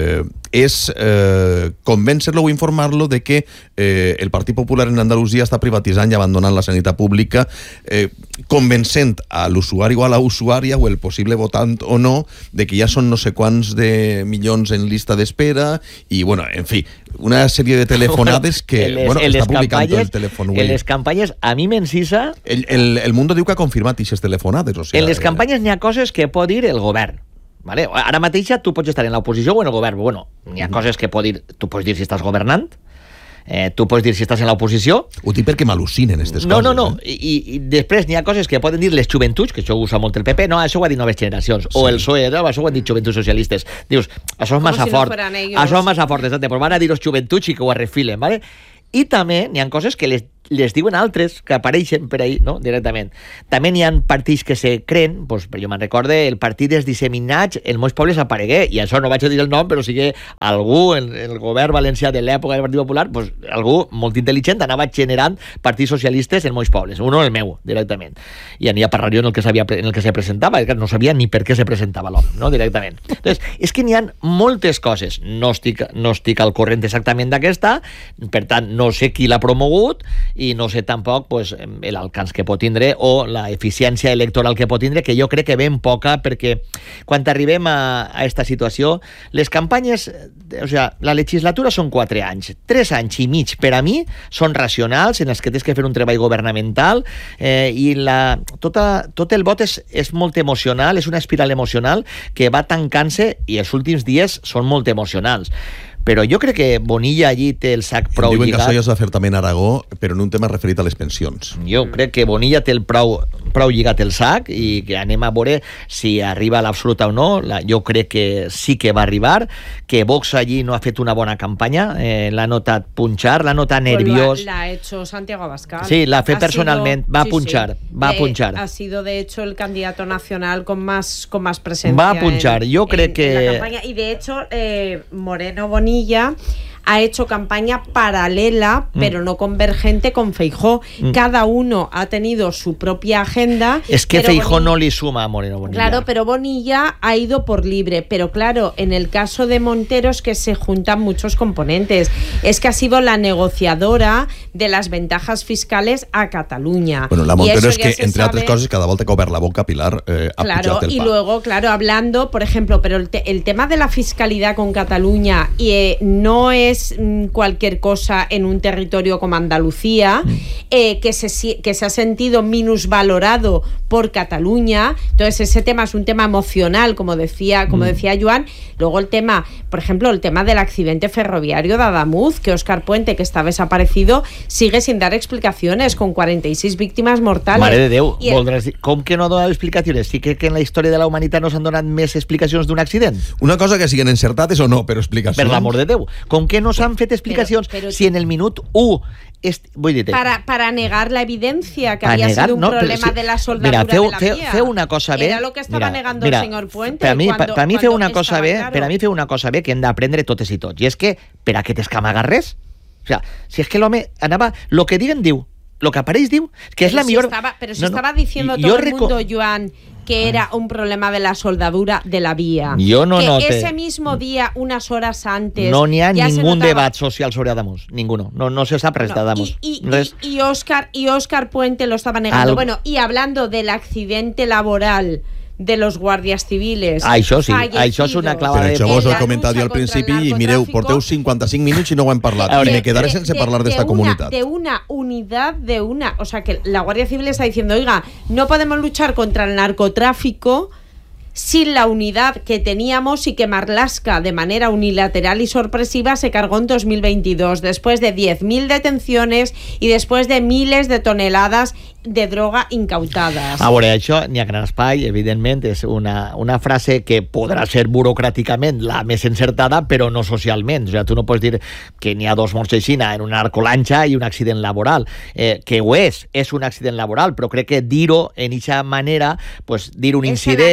C: és eh, convèncer-lo o informar-lo de que eh, el Partit Popular en Andalusia està privatitzant i abandonant la sanitat pública, eh, convencent a l'usuari o a la usuària o el possible votant o no de que ja són no sé quants de milions en llista d'espera i, bueno, en fi, una sèrie de telefonades que
B: les,
C: bueno, està publicant tot el telèfon.
B: En les campanyes, a mi m'encisa...
C: El, el, el Mundo diu que ha confirmat aquestes telefonades. O sigui,
B: en les campanyes n'hi ha coses que pot dir el govern. Vale? Ara mateix tu pots estar en l'oposició o en el govern. Bueno, n'hi ha coses que pot dir, tu pots dir si estàs governant, eh, tu pots dir si estàs en l'oposició.
C: Ho dic perquè m'al·lucinen aquestes
B: no,
C: coses.
B: No, no, no.
C: Eh?
B: I, I després n'hi ha coses que poden dir les joventuts, que això ho usa molt el P P, no, això ho ha dit Noves Generacions, sí. O el P S O E, no, això ho han dit joventuts socialistes. Dius, això és massa
A: si
B: fort.
A: No
B: això és massa fort, exacte, però van a dir els joventuts i que ho arrefilen, ¿vale? I també n'hi ha coses que les les diuen altres que apareixen per ahí, no? Directament. També n'hi ha partits que se creen, doncs, jo me'n recorde, el partit dels disseminats en molts pobles aparegué, i això no vaig a dir el nom, però sí que algú en el govern valencià de l'època del Partit Popular, doncs, algú molt intel·ligent anava generant partits socialistes en molts pobles, uno el meu, directament. I n'hi ha parlar jo en el que s'havia en el que se presentava, que no sabia ni per què se presentava l'home, no? Directament. Entonces, és que n'hi ha moltes coses. No estic, no estic al corrent exactament d'aquesta, per tant, no sé qui l'ha promogut, i no sé tampoc pues, l'alcance que pot tindre o la eficiència electoral que pot tindre, que jo crec que ben poca, perquè quan arribem a, a esta situació, les campanyes, o sea, la legislatura són quatre anys, tres anys i mig per a mi són racionals, en els que tens que fer un treball governamental, eh, i la, tota, tot el vot és, és molt emocional, és una espiral emocional que va tancant-se, i els últims dies són molt emocionals. Però jo crec que Bonilla allí té el sac prou
C: lligat. Diuen
B: lligat.
C: que això ja s'ha fet també en Aragó, però en un tema referit a les pensions.
B: Jo crec que Bonilla té el prou, prou lligat el sac i que anem a veure si arriba a l'absoluta o no. La, jo crec que sí que va arribar, que Vox allí no ha fet una bona campanya, eh, l'ha notat punxar, l'ha notat nerviós.
A: La ha hecho Santiago Abascal.
B: Sí, l'ha fet
A: ha
B: personalment,
A: sido,
B: va
A: sí,
B: punxar,
A: sí.
B: va
A: eh,
B: punxar.
A: Ha sido de hecho el candidato nacional con más, con más presencia.
B: Va a punxar,
A: en,
B: yo creo
A: en,
B: que...
A: en la campaña. Y de hecho, eh, Moreno Bonilla ha hecho campaña paralela, mm. pero no convergente con Feijóo. Mm. Cada uno ha tenido su propia agenda.
B: Es que Feijóo Bonilla... no le suma a Moreno Bonilla.
A: Claro, pero Bonilla ha ido por libre. Pero claro, en el caso de Montero es que se juntan muchos componentes. Es que ha sido la negociadora de las ventajas fiscales a Cataluña.
C: Bueno, la Montero es que, entre
A: sabe...
C: otras cosas, cada volta que obre la boca, Pilar, eh, ha
A: claro,
C: el
A: y
C: pa.
A: luego, claro, hablando, por ejemplo, pero el, te, el tema de la fiscalidad con Cataluña y eh, no es cualquier cosa en un territorio como Andalucía, eh, que, se, que se ha sentido minusvalorado por Cataluña. Entonces ese tema es un tema emocional, como decía, como decía Joan. Luego el tema, por ejemplo, el tema del accidente ferroviario de Adamuz, que Óscar Puente, que estaba desaparecido, sigue sin dar explicaciones, con cuarenta y seis víctimas mortales.
B: Mare de Déu,
A: el...
B: voldràs dir, com que no ha donat explicacions? Sí que, que en la història de la humanitat no s'han donat més explicacions d'un accident?
C: Una cosa que siguen encertades o no, però explicacions...
B: Per l'amor de Déu, com que no s'han fet explicacions pero, pero, si en el minut u Est, voy a decir,
A: para, para negar la evidencia que había negar, sido un no, problema si, de la soldadura
B: mira, feu,
A: de la
B: feu,
A: vía.
B: Feu una cosa bé.
A: Era lo que estaba mira, negando
B: mira,
A: el señor Puente.
B: Per a mi,
A: cuando,
B: per a mi feu una cosa bé,
A: claro.
B: per a mi feu una cosa bé que hem d'aprendre totes i tots. I és que, per a què t'escamagues res? O sea, si és que l'home anava... Lo que diguen diu, lo que apareix diu, que és
A: pero
B: la
A: si
B: millor...
A: Estaba, pero si
B: no,
A: estaba
B: no,
A: diciendo todo el mundo, reco... Joan, que era un problema de la soldadura de la vía.
B: Yo no
A: que
B: noté.
A: Ese mismo día, unas horas antes...
B: No n'hi ha ningún
A: notaba...
B: debat social sobre Adamuz. Ninguno. No, no se sap res
A: no,
B: d'Adamuz.
A: Y, y, y, y, Óscar, y Óscar Puente lo estaba negando. Al... Bueno, y hablando del accidente laboral de los guàrdies civiles.
B: Això sí, això és una clara
C: de...
B: de...
C: Però això vos ho he comentat jo al principi i mireu, porteu cinquanta-cinc minuts i no ho hem parlat.
B: Veure,
C: y me quedaré sense
A: de,
C: parlar d'esta comunitat.
A: De una unidad, de una... O sea, que la Guardia Civil está diciendo, oiga, no podemos luchar contra el narcotráfico sin la unidad que teníamos y que Marlaska, de manera unilateral y sorpresiva, se cargó en dos mil veintidós, después de diez mil detenciones y después de miles de toneladas de droga incautadas.
B: A veure, això n'hi ha gran espai, evidentment, és una, una frase que podrà ser burocràticament la més encertada, però no socialment. O sigui, tu no pots dir que n'hi ha dos morts aixina en una narcolanxa i un accident laboral. Eh, que ho és, és un accident laboral, però crec que dir-ho en aquesta manera, pues, dir un
A: és
B: incident,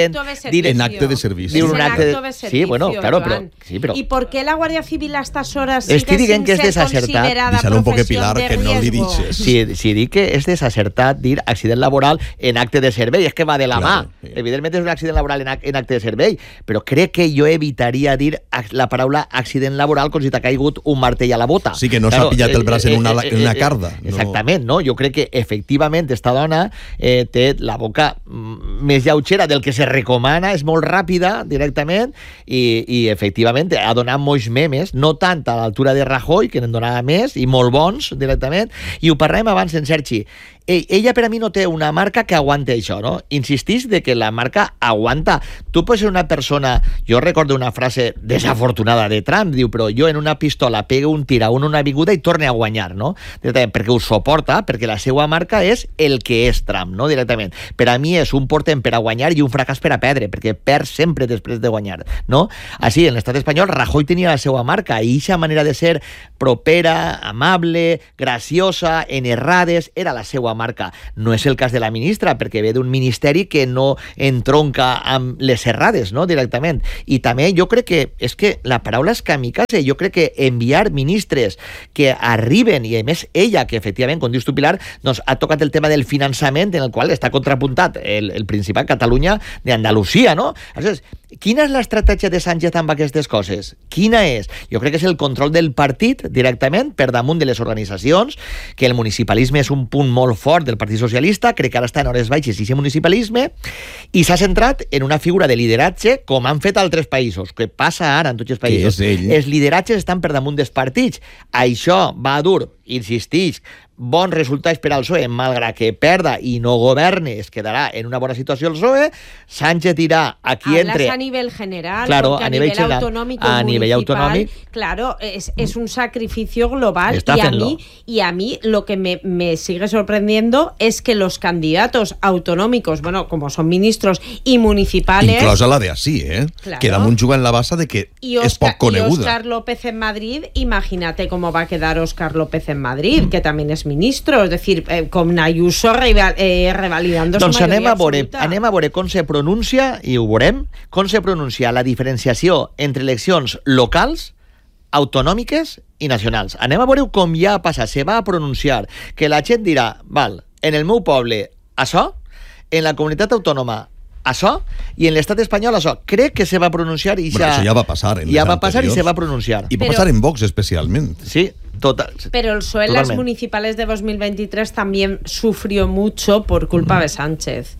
C: dir en acte de servicio.
A: Es en acto de servicio,
B: sí, bueno, claro, pero, sí, pero...
A: ¿Y por qué la Guardia Civil a estas horas sigue
B: Estic dient
A: sin
B: que és
A: ser
B: desacertat.
A: considerada
C: Deixa'l un poc
A: professió
C: Pilar,
A: de
C: que no li
A: riesgo?
C: dixes.
B: Si, si dic que és desacertat dir accident laboral en acte de servei, és que va de la
C: Claro,
B: mà.
C: sí.
B: Evidentment és un accident laboral en, ac en acte de servei, però crec que jo evitaria dir la paraula accident laboral com si t'ha caigut un martell a la bota.
C: Sí, que no s'ha pillat el braç en una, en una carda.
B: No. Exactament, no? Jo crec que efectivament esta dona eh, té la boca més lleugera del que se recomana, és molt ràpida directament i, i efectivament ha donat molts memes, no tant a l'altura de Rajoy, que n'en donava més, i molt bons directament, i ho parlàvem abans en Sergi. Ella per a mi no té una marca que aguante això, no? Insistís de que la marca aguanta. Tu pots ser una persona... Jo recordo una frase desafortunada de Trump, diu, però jo en una pistola pego un tir a una avinguda i torne a guanyar, no? Perquè ho suporta, perquè la seva marca és el que és Trump, no? Directament. Per a mi és un portent per a guanyar i un fracàs per a perdre, perquè perd sempre després de guanyar, no? Així, en l'estat espanyol, Rajoy tenia la seva marca i aquesta manera de ser propera, amable, graciosa, en errades, era la seva marca. No és el cas de la ministra, perquè ve d'un ministeri que no entronca amb les errades, no?, directament. I també jo crec que, és que la paraula és kamikaze, jo crec que enviar ministres que arriben, i a més ella, que efectivament, com dius tu, Pilar, doncs ha tocat el tema del finançament, en el qual està contrapuntat el, el Principat, Catalunya, d'Andalusia, no? Aleshores, quina és l'estratègia de Sánchez amb aquestes coses? Quina és? Jo crec que és el control del partit, directament, per damunt de les organitzacions, que el municipalisme és un punt molt fort del Partit Socialista, crec que ara està en hores baixes i aquest municipalisme, i s'ha centrat en una figura de lideratge com han fet altres països, que passa ara en tots els països. Els lideratges estan per damunt dels partits. Això va dur, insistix, bons resultats per al P S O E, malgrat que perda i no governe, es quedarà en una bona situació el P S O E. Sánchez dirà aquí
A: Hablas
B: entre...
A: a nivel general,
B: claro,
A: porque
B: a,
A: a
B: nivel,
A: nivel
B: general,
A: autonómico,
B: a nivel autonómico,
A: claro, es, es un sacrificio global.
B: Está
A: y a,
B: haciendo.
A: mí, y a mí lo que me, me sigue sorprendiendo es que los candidatos autonómicos, bueno, como son ministros y municipales...
C: Inclosa la de así, ¿eh?
A: Claro.
C: Que damunt juga en la base de que
A: y
C: es
A: Oscar,
C: poc coneguda.
A: Y Óscar López en Madrid, imagínate cómo va a quedar Óscar López en Madrid, mm. que también es ministro, es decir, eh, con Ayuso rival, eh, revalidando
B: doncs
A: su mayoría
B: anem a veure,
A: absoluta.
B: anem a veure com se pronuncia, i ho veurem, com se pronuncia la diferenciació entre eleccions locals, autonòmiques i nacionals. Anem a veure com ja ha passat, se va a pronunciar, que la gent dirà, val, en el meu poble, això, en la comunitat autònoma, això, i en l'estat espanyol això. Crec que se va pronunciar i
C: bueno,
B: ja...
C: això ja va passar en
B: ja
C: les
B: va passar
C: anteriors.
B: i se va pronunciar.
C: I va
A: Però...
C: passar en Vox especialment.
B: Sí, total.
A: Pero el P S O E en las municipales de dos mil veintitrés también sufrió mucho por culpa de Sánchez.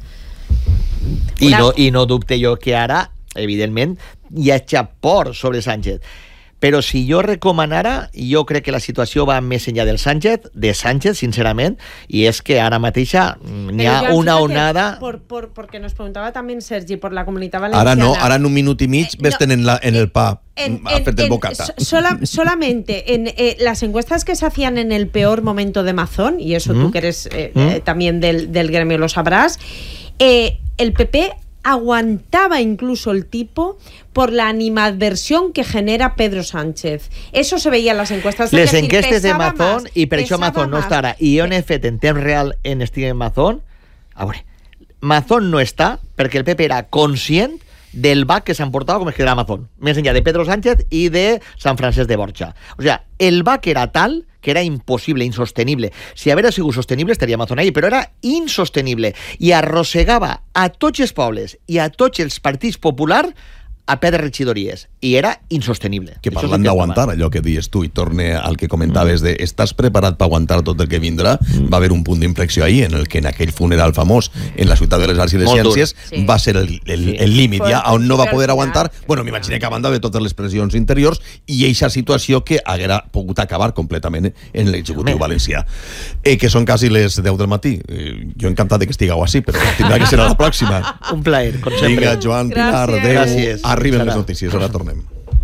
B: I
A: Una...
B: no, i no dubte jo que ara, evidentment, hi ha xapor sobre Sánchez. Però si jo recomanara, jo crec que la situació va més enllà del Sánchez, de Sánchez, sincerament, i és que ara mateixa n'hi ha una onada...
A: Por, por, porque nos preguntaba también Sergi, por la Comunitat Valenciana...
C: Ara no, ara en un minut i mig ves
A: no,
C: tenen la, en el pa
A: en,
C: a fer el bocata.
A: Sola, solamente en eh, las encuestas que se hacían en el peor momento de Mazón, y eso mm. tú que eres eh, mm. eh, también del, del gremio lo sabrás, eh, el P P aguantaba incluso el tipo por la animadversión que genera Pedro Sánchez. Eso se veía en las encuestas.
B: Les
A: decir,
B: enquestes de Mazón,
A: más,
B: i per això Mazón no està ara. I jo n'he fet en temps real en estic en Mazón. A veure, Mazón no està perquè el P P era conscient del bac que s'han portat com es quedarà Mazón, més enllà de Pedro Sánchez i de Sant Francesc de Borja. O sea, el bac era tal que era impossible, insostenible. Si haguera sigut sostenible estaria Mazón ahí, però era insostenible i arrossegava a tots els pobles i a tots els partits populars a perdre regidories, i era insostenible.
C: Que parlant d'aguantar, allò que dius tu, i torne al que comentaves de estàs preparat per aguantar tot el que vindrà, mm. va haver un punt d'inflexió ahí, en el que en aquell funeral famós en la ciutat de les Arts i les
B: Molt
C: Ciències
A: sí.
C: va ser el, el,
B: sí.
C: el límit, ja, on no va poder
A: final.
C: aguantar. Bueno, m'imagino que a banda de totes les pressions interiors i eixa situació que haguera pogut acabar completament en l'executiu valencià. Eh, que són quasi les deu del matí. Eh, jo encantat de que estigueu així, però tindrà que ser a la pròxima.
B: Un plaer, com sempre.
C: Vinga, Joan, Pilar,
A: Gràcies.
C: adéu.
B: Gràcies.
C: Arriben
B: Serà.
C: les notícies, ara tornem.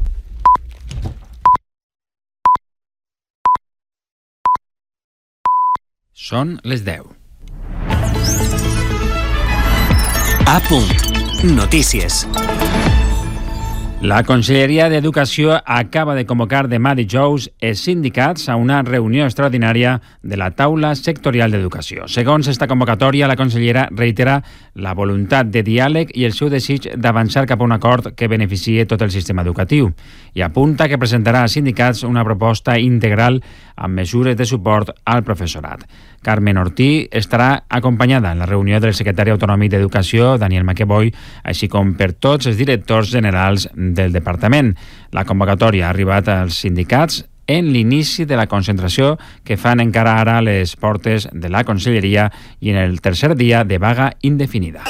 H: Són les deu.
I: A punt. Notícies.
H: La Conselleria d'Educació acaba de convocar demà dijous els sindicats a una reunió extraordinària de la taula sectorial d'educació. Segons esta convocatòria, la consellera reitera la voluntat de diàleg i el seu desig d'avançar cap a un acord que beneficie tot el sistema educatiu i apunta que presentarà als sindicats una proposta integral amb mesures de suport al professorat. Carmen Ortí estarà acompanyada en la reunió del secretari autonòmic d'Educació, Daniel Maqueboy, així com per tots els directors generals del departament. La convocatòria ha arribat als sindicats en l'inici de la concentració que fan encara ara a les portes de la Conselleria i en el tercer dia de vaga indefinida.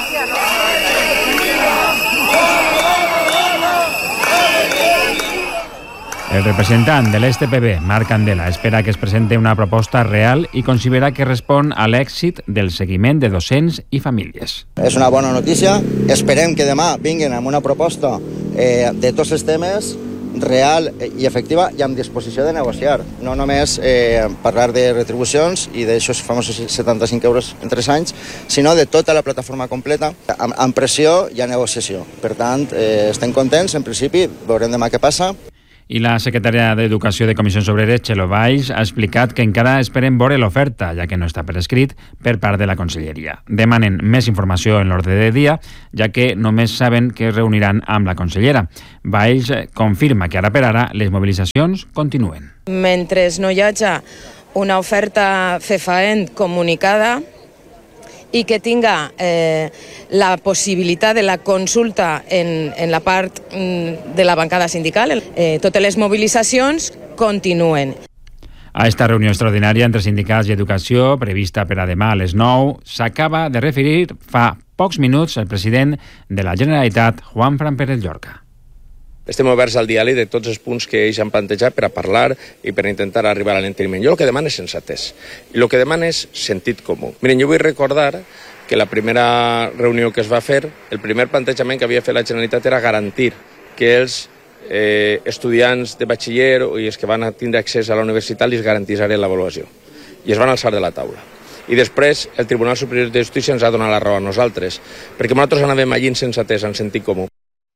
H: El representant de l'S T P B, Marc Candela, espera que es presente una proposta real i considera que respon a l'èxit del seguiment de docents i famílies.
I: És una bona notícia. Esperem que demà vinguin amb una proposta eh, de tots els temes real i efectiva i amb disposició de negociar. No només eh, parlar de retribucions i d'aixòs famosos setanta-cinc euros en tres anys, sinó de tota la plataforma completa, amb, amb pressió i a negociació. Per tant, eh, estem contents, en principi, veurem demà què passa.
H: I la secretària d'Educació de Comissions Obreres, Txelo Valls, ha explicat que encara esperen veure l'oferta, ja que no està per escrit, per part de la Conselleria. Demanen més informació en l'ordre de dia, ja que només saben que es reuniran amb la consellera. Valls confirma que ara per ara les mobilitzacions continuen.
J: Mentre no hi hagi una oferta fefaent comunicada, i que tinga eh, la possibilitat de la consulta en, en la part de la bancada sindical, eh, totes les mobilitzacions continuen.
H: A esta reunió extraordinària entre sindicats i educació, prevista per a demà a les nou, s'acaba de referir fa pocs minuts el president de la Generalitat, Juanfran Pérez Llorca.
K: Estem oberts al diàleg de tots els punts que ells han plantejat per a parlar i per a intentar arribar a l'enteniment. Jo el que demano és sensatès i el que demano és sentit comú. Miren, jo vull recordar que la primera reunió que es va fer, el primer plantejament que havia fet la Generalitat era garantir que els eh, estudiants de batxiller i els que van a tindre accés a la universitat li garantissin l'avaluació. I es van alçar de la taula. I després el Tribunal Superior de Justícia ens ha donat la raó a nosaltres, perquè nosaltres anàvem allí en sensatès, en sentit comú.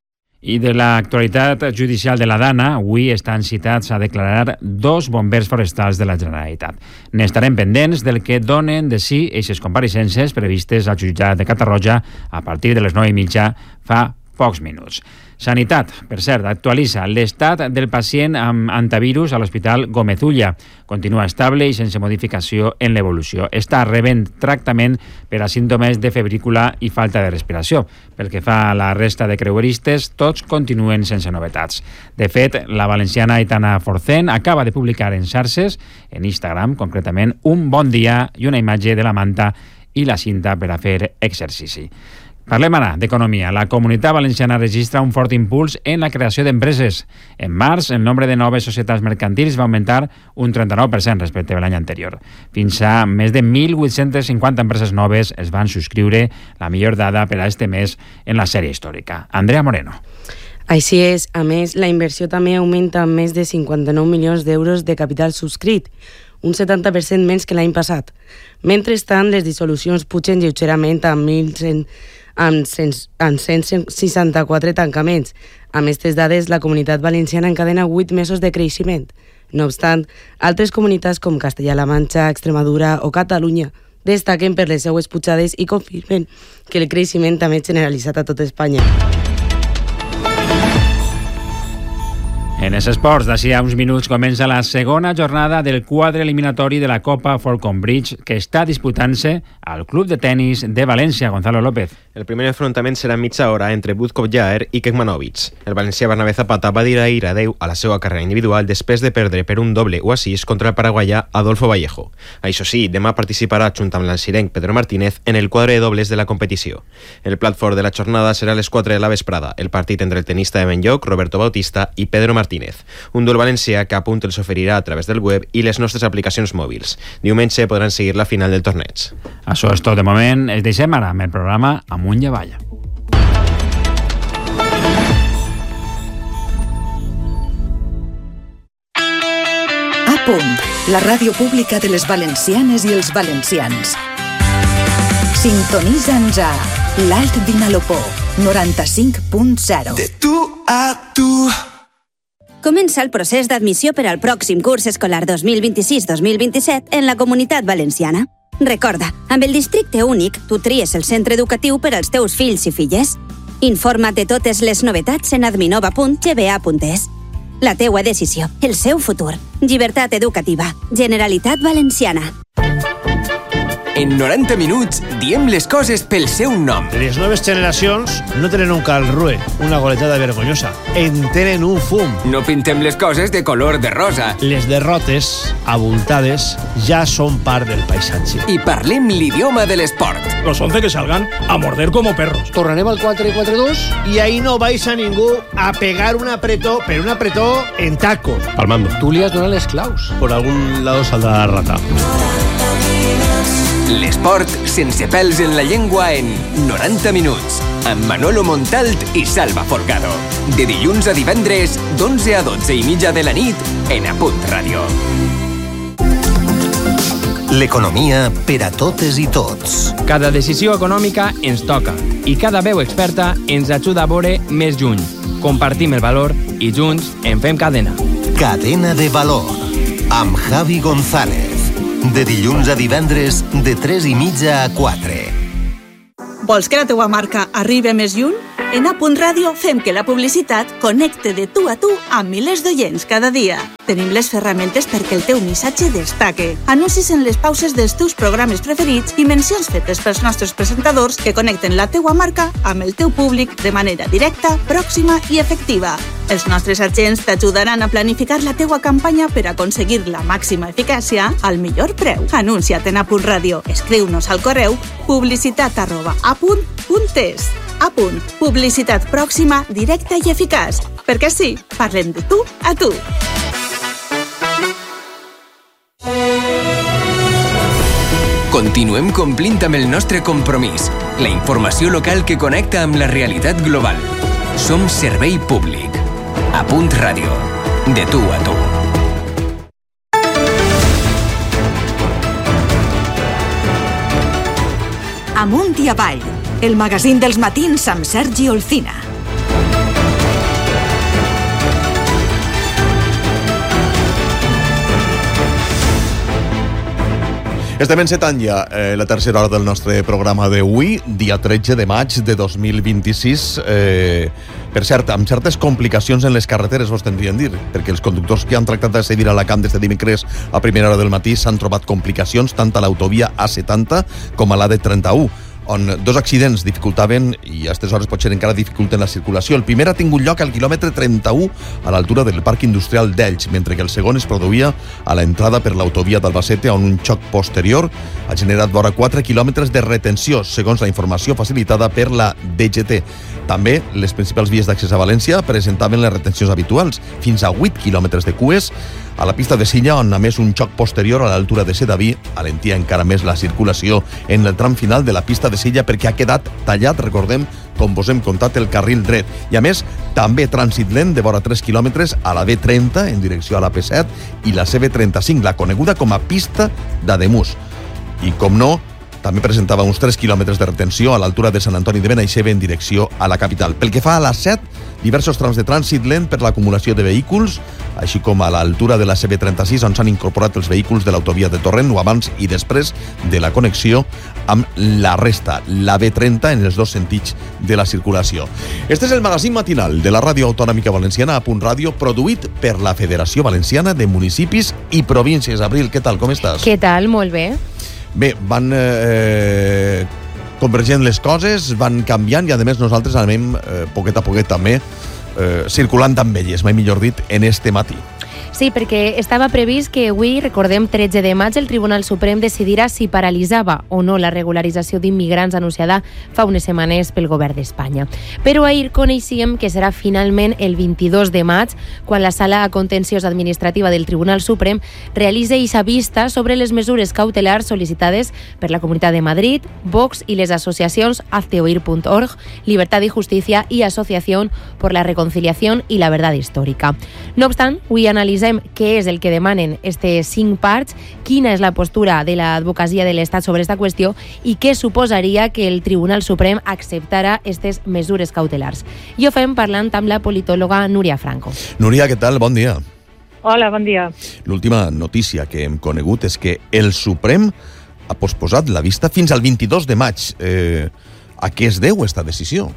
H: I de l'actualitat judicial de la Dana, avui estan citats a declarar dos bombers forestals de la Generalitat. N'estarem pendents del que donen de si eixes compareixences previstes al jutjat de Catarroja a partir de les nou i mitja fa pocs minuts. Sanitat, per cert, actualitza l'estat del pacient amb antivirus a l'Hospital Gómez Ulla. Continua estable i sense modificació en l'evolució. Està rebent tractament per a símptomes de febrícula i falta de respiració. Pel que fa a la resta de creueristes, tots continuen sense novetats. De fet, la valenciana Aitana Forcén acaba de publicar en xarxes, en Instagram concretament, un bon dia i una imatge de la manta i la cinta per a fer exercici. Parlem ara d'economia. La Comunitat Valenciana registra un fort impuls en la creació d'empreses. En març, el nombre de noves societats mercantils va augmentar un trenta-nou per cent respecte a l'any anterior. Fins a més de mil vuit-cents cinquanta empreses noves es van subscriure, la millor dada per a este mes en la sèrie històrica. Andrea Moreno.
L: Així és. A més, la inversió també augmenta amb més de cinquanta-nou milions d'euros de capital subscrit, un setanta per cent menys que l'any passat. Mentrestant, les dissolucions pugen lleugerament amb mil cent amb cent seixanta-quatre tancaments. Amb aquestes dades, la Comunitat Valenciana encadena vuit mesos de creixement. No obstant, altres comunitats com Castella-La Manxa, Extremadura o Catalunya destaquen per les seues pujades i confirmen que el creixement també és generalitzat a tot Espanya.
H: En els esports, d'ací a uns minuts comença la segona jornada del quadre eliminatori de la Copa Falcon Bridge que està disputant-se al Club de Tenis de València. Gonzalo López.
M: El primer enfrontament serà mitja hora entre Budkov-Jaer i Kekmanovic. El valencià Bernabé Zapata va dir ahir adeu a la seva carrera individual després de perdre per un doble o a sis contra el paraguaià Adolfo Vallejo. Això sí, demà participarà junt amb l'alcirenc Pedro Martínez en el quadre de dobles de la competició. El plat fort de la jornada serà a les quatre de la vesprada, el partit entre el tenista de Benlloc, Roberto Bautista i Pedro Martínez. Un duel valencià que a punt els oferirà a través del web i les nostres aplicacions mòbils. Diumenge podran seguir la final del torneig.
H: Això és tot de moment. Es deixem ara amb el programa Amunt i Avall.
D: A punt, la ràdio pública de les valencianes i els valencians. Sintonitza'ns a l'Alt Vinalopó, noranta-cinc punt zero.
N: De tu a tu.
O: Comença el procés d'admissió per al pròxim curs escolar dos mil vint-i-sis dos mil vint-i-set en la Comunitat Valenciana. Recorda, amb el districte únic, tu tries el centre educatiu per als teus fills i filles. Informa't de totes les novetats en adminova punt g b a punt es. La teua decisió, el seu futur. Llibertat educativa. Generalitat Valenciana.
E: En noranta minuts diem les coses pel seu nom.
P: Les noves generacions no tenen un calrue, una goletada vergonyosa. En tenen un fum.
E: No pintem les coses de color de rosa.
P: Les derrotes, abultades, ja són part del paisatge.
E: I parlem l'idioma de l'esport.
Q: Los once que salgan a morder como perros.
P: Tornarem al quatre quatre dos i ahí no vais a ningú a pegar un apretó, pero un apretó en tacos.
Q: Palmando.
P: Tú li has donat les claus. Por algún lado saldrá la rata.
E: L'esport sense pèls en la llengua en noranta minuts, amb Manolo Montalt i Salva Forcado. De dilluns a divendres, d'onze a dotze i mitja de la nit, en Apunt Ràdio.
R: L'economia per a totes i tots.
S: Cada decisió econòmica ens toca i cada veu experta ens ajuda a veure més lluny. Compartim el valor i junts en fem cadena.
R: Cadena de valor, amb Javi González. De dilluns a divendres, de tres i mitja a quatre.
G: Vols que la teua marca arribi més lluny? En Apunt Ràdio fem que la publicitat connecte de tu a tu amb milers d'oients cada dia. Tenim les ferramentes perquè el teu missatge destaque. Anuncis en les pauses dels teus programes preferits i mencions fetes pels nostres presentadors que connecten la teua marca amb el teu públic de manera directa, pròxima i efectiva. Els nostres agents t'ajudaran a planificar la teua campanya per aconseguir la màxima eficàcia al millor preu. Anuncia't en Apunt Ràdio. Escriu-nos al correu publicitat arroba apunt punt es. Apunt. Publicitat pròxima, directa i eficaç. Perquè sí, parlem de tu a tu.
E: Continuem complint amb el nostre compromís. La informació local que connecta amb la realitat global. Som servei públic. Apunt Ràdio. De tu a tu.
D: Amunt i avall, el magazín dels matins amb Sergi Olcina.
C: Estem encetant ja eh, la tercera hora del nostre programa d'avui, dia tretze de maig de dos mil vint-i-sis. Eh, per cert, amb certes complicacions en les carreteres, vos tendrien dir, perquè els conductors que han tractat de cedir a la camp des de dimecres a primera hora del matí s'han trobat complicacions tant a l'autovia A setanta com a l'A D trenta-u, on dos accidents dificultaven, i a aquestes hores potser encara dificulten la circulació. El primer ha tingut lloc al quilòmetre trenta-u a l'altura del Parc Industrial d'Elx, mentre que el segon es produïa a l'entrada per l'autovia d'Albacete, on un xoc posterior ha generat vora quatre quilòmetres de retenció, segons la informació facilitada per la D G T. També les principals vies d'accés a València presentaven les retencions habituals, fins a vuit quilòmetres de cues. A la pista de Silla, on a més un xoc posterior a l'altura de Sedaví alentia encara més la circulació en el tram final de la pista de Silla, perquè ha quedat tallat, recordem, com vos hem contat, el carril dret. I a més, també trànsit lent de vora tres quilòmetres a la B trenta en direcció a la P set i la C B trenta-cinc, la coneguda com a pista d'Ademús. I, com no, també presentava uns tres quilòmetres de retenció a l'altura de Sant Antoni de Benaixeve en direcció a la capital. Pel que fa a la set, diversos trams de trànsit lent per l'acumulació de vehicles, així com a l'altura de la C B trenta-sis, on s'han incorporat els vehicles de l'autovia de Torrent, o abans i després de la connexió amb la resta, la B trenta, en els dos sentits de la circulació. Este és el magazín matinal de la Ràdio Autonòmica Valenciana, a Punt Ràdio, produït per la Federació Valenciana de Municipis i Províncies. Abril, què tal, com estàs?
T: Què tal? Molt bé.
C: Bé, van eh, convergent les coses, van canviant, i a més nosaltres anem eh, poquet a poquet també eh, circulant amb elles, mai millor dit, en este matí.
T: Sí, perquè estava previst que avui, recordem, tretze de maig, el Tribunal Suprem decidirà si paralitzava o no la regularització d'immigrants anunciada fa unes setmanes pel govern d'Espanya. Però ahir coneixíem que serà finalment el vint-i-dos de maig quan la Sala Contenciós Administrativa del Tribunal Suprem realitza eixa vista sobre les mesures cautelars sol·licitades per la Comunitat de Madrid, Vox i les associacions hazteoir punt org, Libertad y Justicia i Asociación por la Reconciliación y la Verdad Histórica. No obstant, avui analitzem exposem què és el que demanen aquestes cinc parts, quina és la postura de l'advocacia de l'Estat sobre aquesta qüestió i què suposaria que el Tribunal Suprem acceptara aquestes mesures cautelars. I ho fem parlant amb la politòloga Núria Franco.
C: Núria, què tal? Bon dia.
U: Hola, bon dia.
C: L'última notícia que hem conegut és que el Suprem ha posposat la vista fins al vint-i-dos de maig. Eh, a què es deu aquesta decisió?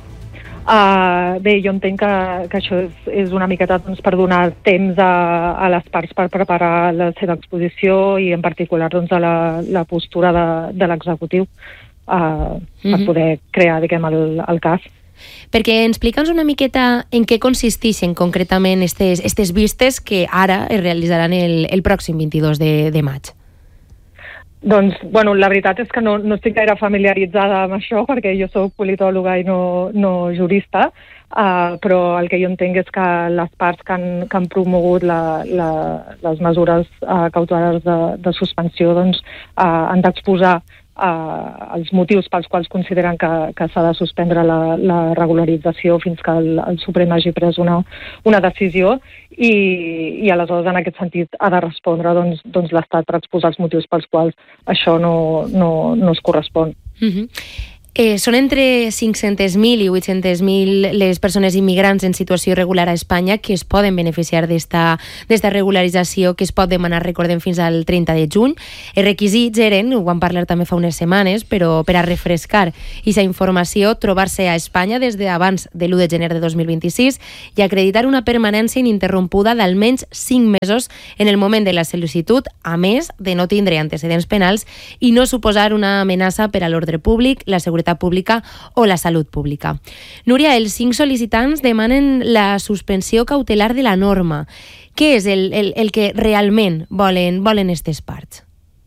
U: Uh, bé, jo entenc que, que això és, és una miqueta doncs, per donar temps a, a les parts per preparar la seva exposició i en particular doncs, a la, la postura de, de l'executiu uh, mm-hmm. per poder crear diguem, el, el cas.
T: Perquè explica'ns una miqueta en què consisteixen concretament aquestes, aquestes vistes que ara es realitzaran el, el pròxim vint-i-dos de, de maig.
U: Doncs, bueno, la veritat és que no, no estic gaire familiaritzada amb això perquè jo soc politòloga i no, no jurista, uh, però el que jo entenc és que les parts que han, que han promogut la, la, les mesures uh, cautelars de, de suspensió doncs, uh, han d'exposar Uh, els motius pels quals consideren que, que s'ha de suspendre la, la regularització fins que el, el Suprem hagi pres una, una decisió i, i aleshores en aquest sentit ha de respondre doncs, doncs l'Estat per exposar els motius pels quals això no, no, no es correspon.
T: Mm-hmm. Eh, són entre cinc-centes mil i vuit-centes mil les persones immigrants en situació irregular a Espanya que es poden beneficiar d'esta regularització que es pot demanar, recordem, fins al trenta de juny. Els requisits eren, ho vam parlar també fa unes setmanes, però per a refrescar aquesta informació, trobar-se a Espanya des d'abans de l'u de gener de dos mil vint-i-sis i acreditar una permanència ininterrompuda d'almenys cinc mesos en el moment de la sol·licitud, a més de no tindre antecedents penals i no suposar una amenaça per a l'ordre públic, la seguretat pública o la salut pública. Núria, els cinc sol·licitants demanen la suspensió cautelar de la norma. Què és el, el, el que realment volen, volen aquestes parts?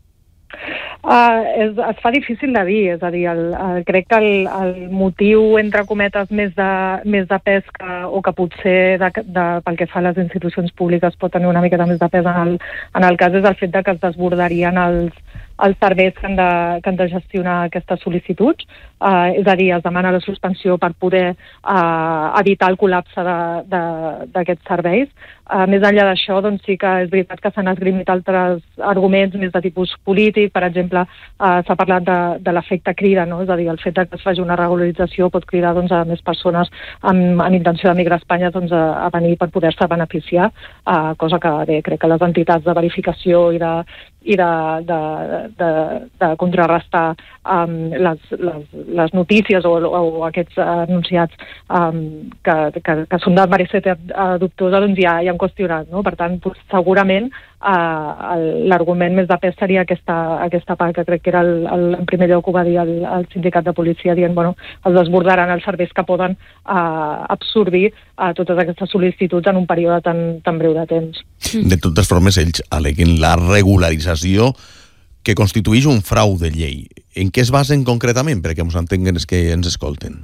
U: Uh, es, es fa difícil de dir, és a dir, el, el, crec que el, el motiu, entre cometes, més de, més de pes que, o que potser de, de, pel que fa a les institucions públiques pot tenir una miqueta més de pes en el, en el cas és el fet de que es desbordarien els, els serveis que han de, que han de gestionar aquestes sol·licituds, uh, és a dir, es demana la suspensió per poder uh, evitar el col·lapse d'aquests serveis. Uh, més enllà d'això, doncs sí que és veritat que s'han esgrimit altres arguments més de tipus polític, per exemple, uh, s'ha parlat de, de l'efecte crida, no? És a dir, el fet que es faci una regularització pot cridar doncs, a més persones amb, amb intenció d'emigrar a Espanya doncs, a, a venir per poder-se beneficiar, uh, cosa que bé, crec que les entitats de verificació i de, i de, de, de, de contrarrestar um, les, les, les notícies o, o aquests anunciats um, que, que, que són de mereixer dubtosa, doncs ja, ja han qüestionat, no? Per tant, pues, segurament uh, l'argument més de pes seria aquesta, aquesta part, que crec que era el, el, en primer lloc ho va dir el, el sindicat de policia, dient, bueno, els desbordaran els serveis que poden uh, absorbir uh, totes aquestes sol·licituds en un període tan, tan breu de temps.
C: De totes formes, ells aleguin la regularització que constitueix un frau de llei. En què es basen concretament, perquè ens entenguin els que ens escolten?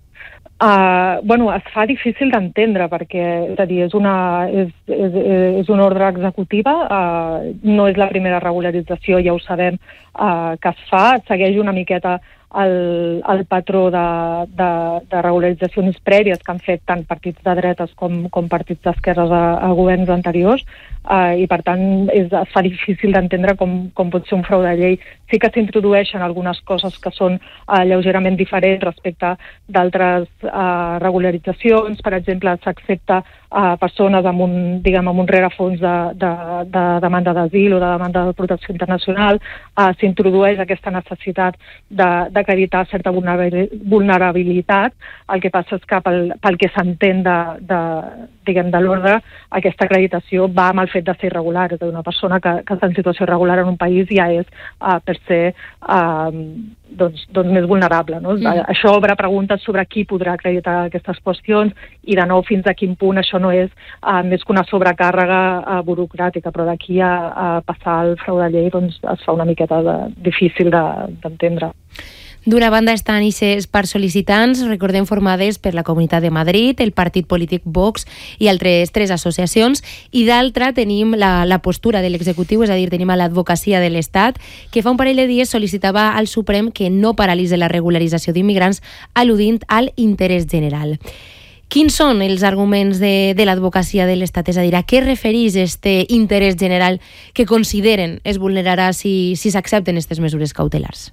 U: Uh, bueno, es fa difícil d'entendre perquè és, a dir, és, una, és, és, és una ordre executiva, uh, no és la primera regularització, ja ho sabem, uh, que es fa, segueix una miqueta el, el patró de, de, de regularitzacions prèvies que han fet tant partits de dretes com, com partits d'esquerres a, a governs anteriors, uh, i per tant és, es fa difícil d'entendre com, com pot ser un frau de llei. Sí que s'introdueixen algunes coses que són uh, lleugerament diferents respecte d'altres uh, regularitzacions. Per exemple, s'accepta uh, persones amb un, diguem, amb un rerefons de, de, de demanda d'asil o de demanda de protecció internacional. Uh, s'introdueix aquesta necessitat de, d'acreditar certa vulnerabilitat. El que passa és que pel, pel que s'entén de, de, diguem, de l'ordre, aquesta acreditació va amb el fet de ser irregular. És a dir, una persona que, que està en situació irregular en un país ja és uh, per ser uh, doncs, doncs més vulnerable. No? Mm. Això obre preguntes sobre qui podrà acreditar aquestes qüestions i, de nou, fins a quin punt això no és uh, més que una sobrecàrrega uh, burocràtica, però d'aquí a, a passar al frau de llei doncs, es fa una miqueta de, difícil de, d'entendre.
T: D'una banda estan aquestes parts sol·licitants, recordem, formades per la Comunitat de Madrid, el partit polític Vox i altres tres associacions, i d'altra tenim la, la postura de l'executiu, és a dir, tenim a l'advocacia de l'Estat, que fa un parell de dies sol·licitava al Suprem que no paralitzi la regularització d'immigrants al·ludint al interès general. Quins són els arguments de, de l'advocacia de l'Estat? És a dir, a què refereix este interès general que consideren es vulnerarà si, si s'accepten aquestes mesures cautelars?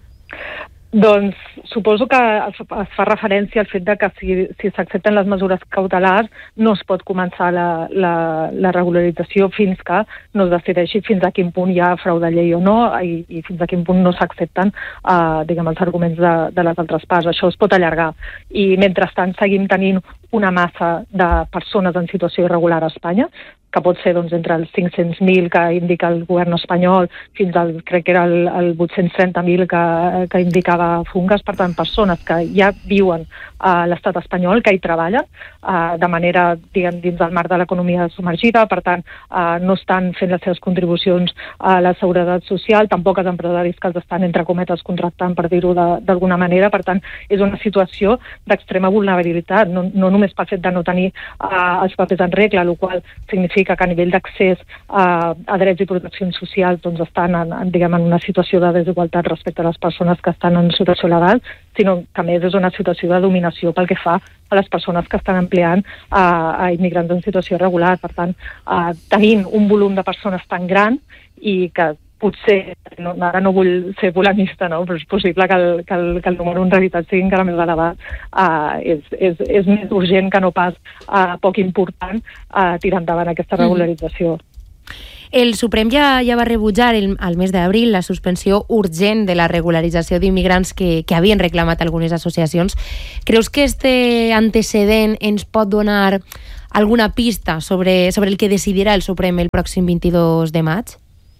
U: Doncs suposo que es fa referència al fet de que si, si s'accepten les mesures cautelars no es pot començar la, la, la regularització fins que no es decideixi fins a quin punt hi ha frau de llei o no i, i fins a quin punt no s'accepten eh, diguem, els arguments de, de les altres parts. Això es pot allargar. I mentrestant seguim tenint una massa de persones en situació irregular a Espanya, que pot ser doncs, entre els cinc-cents mil que indica el govern espanyol fins al, crec que era el, el vuit-cents trenta mil que, que indicava Fungas, per tant, persones que ja viuen a l'estat espanyol, que hi treballen eh, de manera, diguem, dins del marc de l'economia submergida, per tant, eh, no estan fent les seves contribucions a la seguretat social, tampoc els empresaris que els estan, entre cometes, contractant, per dir-ho d'alguna manera, per tant, és una situació d'extrema vulnerabilitat, no, no només pel fet de no tenir eh, els papers en regla, el qual significa que a nivell d'accés a, a drets i proteccions socials doncs estan en, en, diguem, en una situació de desigualtat respecte a les persones que estan en situació legal, sinó que a més és una situació de dominació pel que fa a les persones que estan empleant a, a immigrants en situació irregular. Per tant, a, tenint un volum de persones tan gran i que potser, no, ara no vull ser polemista, no? Però és possible que el, que el, que el número en realitat sigui encara més elevat. Uh, és, és, és més urgent que no pas uh, poc important uh, tirar endavant aquesta regularització.
T: El Suprem ja, ja va rebutjar el, al mes d'abril la suspensió urgent de la regularització d'immigrants que, que havien reclamat algunes associacions. Creus que este antecedent ens pot donar alguna pista sobre, sobre el que decidirà el Suprem el pròxim vint-i-dos de maig?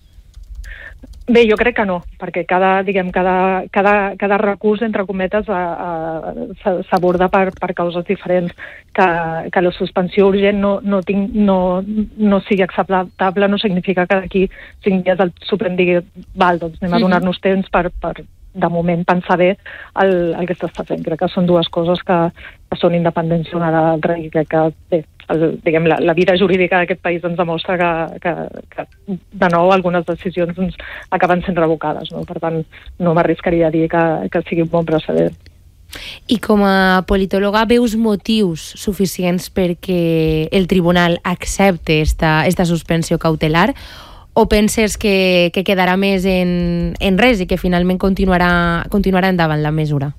U: Bé, jo crec que no, perquè cada, diguem, cada, cada, cada recurs, entre cometes, s'aborda per, per causes diferents. Que, que la suspensió urgent no, no, tinc, no, no sigui acceptable no significa que d'aquí cinc dies el Suprem digui val, doncs anem a donar-nos temps per, per de moment pensar bé el, el que s'està fent. Crec que són dues coses que, que són independents una de l'altra i crec que bé, el, diguem, la, la vida jurídica d'aquest país ens demostra que, que, que de nou algunes decisions doncs, acaben sent revocades, no? Per tant no m'arriscaria a dir que, que sigui un bon precedent.
T: I com a politòloga veus motius suficients perquè el tribunal accepte esta, esta suspensió cautelar o penses que, que quedarà més en, en res i que finalment continuarà, continuarà endavant la mesura?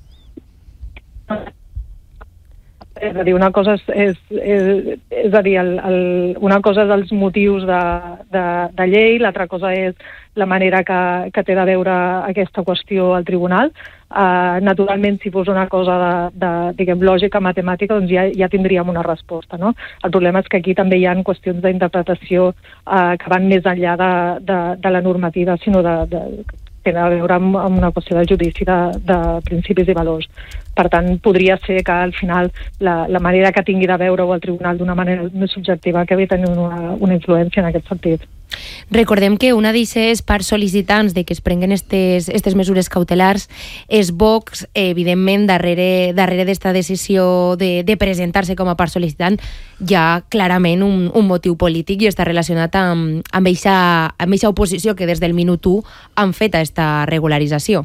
U: És a dir, una cosa és, és, és, és a dir, el, el, una cosa és els motius de, de, de llei, l'altra cosa és la manera que, que té de veure aquesta qüestió al tribunal. Uh, naturalment, si fos una cosa de, de diguem, lògica, matemàtica, doncs ja, ja tindríem una resposta, no? El problema és que aquí també hi ha qüestions d'interpretació uh, que van més enllà de, de, de la normativa, sinó de, de tenen a veure amb, amb una qüestió de judici de, de principis i valors. Per tant, podria ser que al final la, la manera que tingui de veure-ho al tribunal d'una manera més subjectiva que havia tenir una, una influència en aquest sentit.
T: Recordem que una d'aquestes parts sol·licitants de que es prenguen estes, estes mesures cautelars és Vox, evidentment, darrere, darrere d'esta decisió de, de presentar-se com a part sol·licitant hi ha clarament un, un motiu polític i està relacionat amb, amb eixa, amb eixa oposició que des del minut u han fet a esta regularització.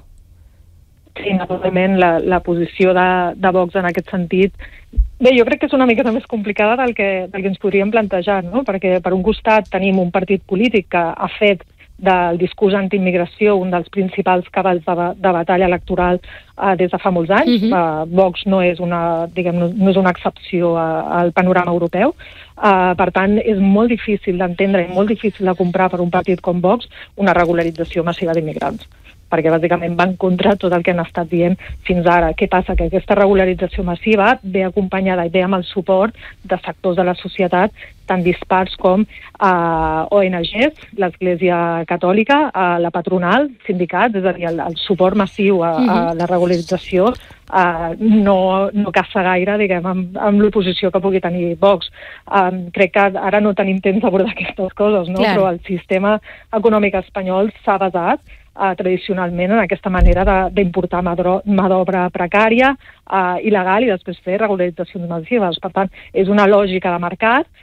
U: Sí, naturalment, la, la posició de, de Vox en aquest sentit. Bé, jo crec que és una miqueta més complicada del que, del que ens podríem plantejar, no? Perquè per un costat tenim un partit polític que ha fet del discurs antiimmigració un dels principals cavalls de, de batalla electoral uh, des de fa molts anys. Uh-huh. uh, Vox no és una, diguem, no, no és una excepció uh, al panorama europeu. Uh, per tant, és molt difícil d'entendre i molt difícil de comprar per un partit com Vox una regularització massiva d'immigrants, perquè bàsicament va en contra tot el que han estat dient fins ara. Què passa? Que aquesta regularització massiva ve acompanyada i ve amb el suport de sectors de la societat tan dispars com uh, O N Ges, l'Església Catòlica, uh, la patronal, sindicats, és a dir, el, el suport massiu a, a la regularització uh, no, no caça gaire, diguem, amb, amb l'oposició que pugui tenir Vox. Um, crec que ara no tenim temps d'abordar aquestes coses, no? Clar. Però el sistema econòmic espanyol s'ha basat Uh, tradicionalment en aquesta manera d'importar mà d'obra precària, uh, il·legal, i després fer regularitzacions massives. Per tant, és una lògica de mercat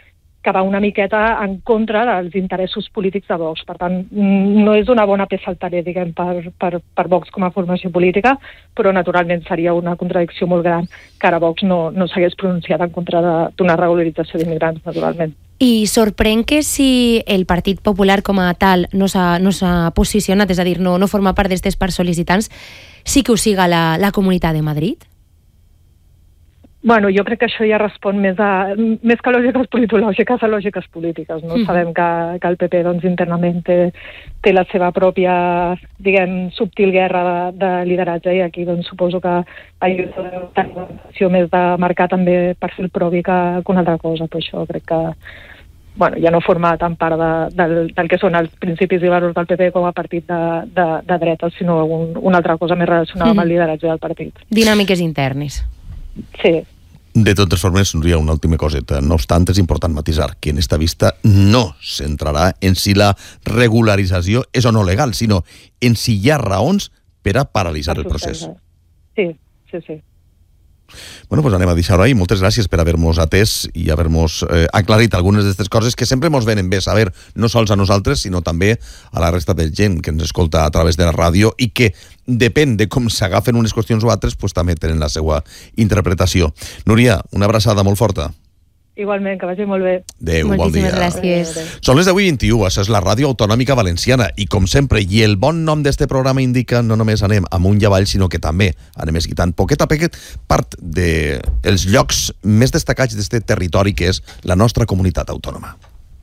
U: que va una miqueta en contra dels interessos polítics de Vox. Per tant, no és una bona peça al parer, diguem, per, per, per Vox com a formació política, però naturalment seria una contradicció molt gran que ara Vox no, no s'hagués pronunciat en contra d'una regularització d'immigrants, naturalment.
T: I sorprèn que si el Partit Popular com a tal no s'ha no s'ha posicionat, és a dir, no, no forma part d'aquestes parts sol·licitants, sí que ho siga la, la Comunitat de Madrid?
U: Bueno, jo crec que això ja respon més a més que a lògiques politològiques, a lògiques polítiques. No? Mm. Sabem que, que el P P doncs, internament té, té la seva pròpia, diguem, subtil guerra de, de lideratge, i aquí doncs, suposo que hi ha una acció més de marcar també perfil propi que, que una altra cosa. Però això crec que bueno, ja no forma tant part de, del, del que són els principis i valors del P P com a partit de, de, de dreta, sinó un, una altra cosa més relacionada mm. amb el lideratge del partit.
T: Dinàmiques internes.
U: Sí.
C: De totes formes, Núria, una última coseta. No obstant, és important matisar que en esta vista no centrarà en si la regularització és o no legal, sinó en si hi ha raons per a paralitzar el procés.
U: Sí, sí, sí.
C: Bueno, pues anem a deixar-ho ahí. Moltes gràcies per haver-nos atès i haver-nos eh, aclarit algunes d'aquestes coses que sempre ens venen bé saber, no sols a nosaltres, sinó també a la resta de gent que ens escolta a través de la ràdio i que, depèn de com s'agafen unes qüestions o altres, pues també tenen la seva interpretació. Núria, una abraçada molt forta.
U: Igualment, que vagi molt bé.
C: Adéu, bon dia.
T: Moltíssimes gràcies.
C: Són les deu i vint-i-u, això és la Ràdio Autonòmica Valenciana, i com sempre, i el bon nom d'este programa indica, no només anem amunt i avall, sinó que també anem esquitant poquet a poquet part dels llocs més destacats d'este territori que és la nostra comunitat autònoma.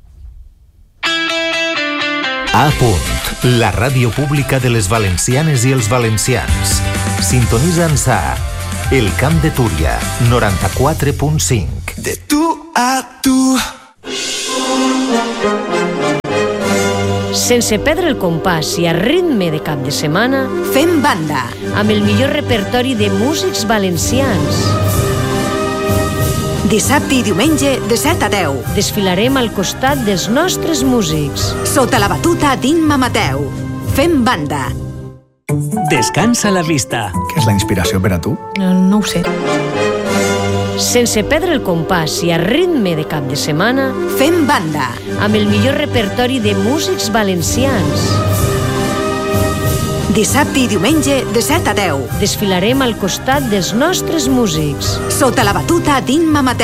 R: A punt, la ràdio pública de les valencianes i els valencians. Sintonitza'ns a El Camp de Túria, noranta-quatre punt cinc.
N: De tu a tu.
F: Sense perdre el compàs i a ritme de cap de setmana,
D: fem banda
F: amb el millor repertori de músics valencians.
D: Dissabte i diumenge de set a deu.
F: Desfilarem al costat dels nostres músics.
D: Sota la batuta d'Imma Mateu. Fem banda.
V: Descansa la vista.
W: Què és la inspiració per a tu?
F: No, no ho sé. Sense perdre el compàs i a ritme de cap de setmana,
D: fem banda
F: amb el millor repertori de músics valencians.
D: Dissabte i diumenge de set a deu.
F: Desfilarem al costat dels nostres músics.
D: Sota la batuta d'Imma Mateu.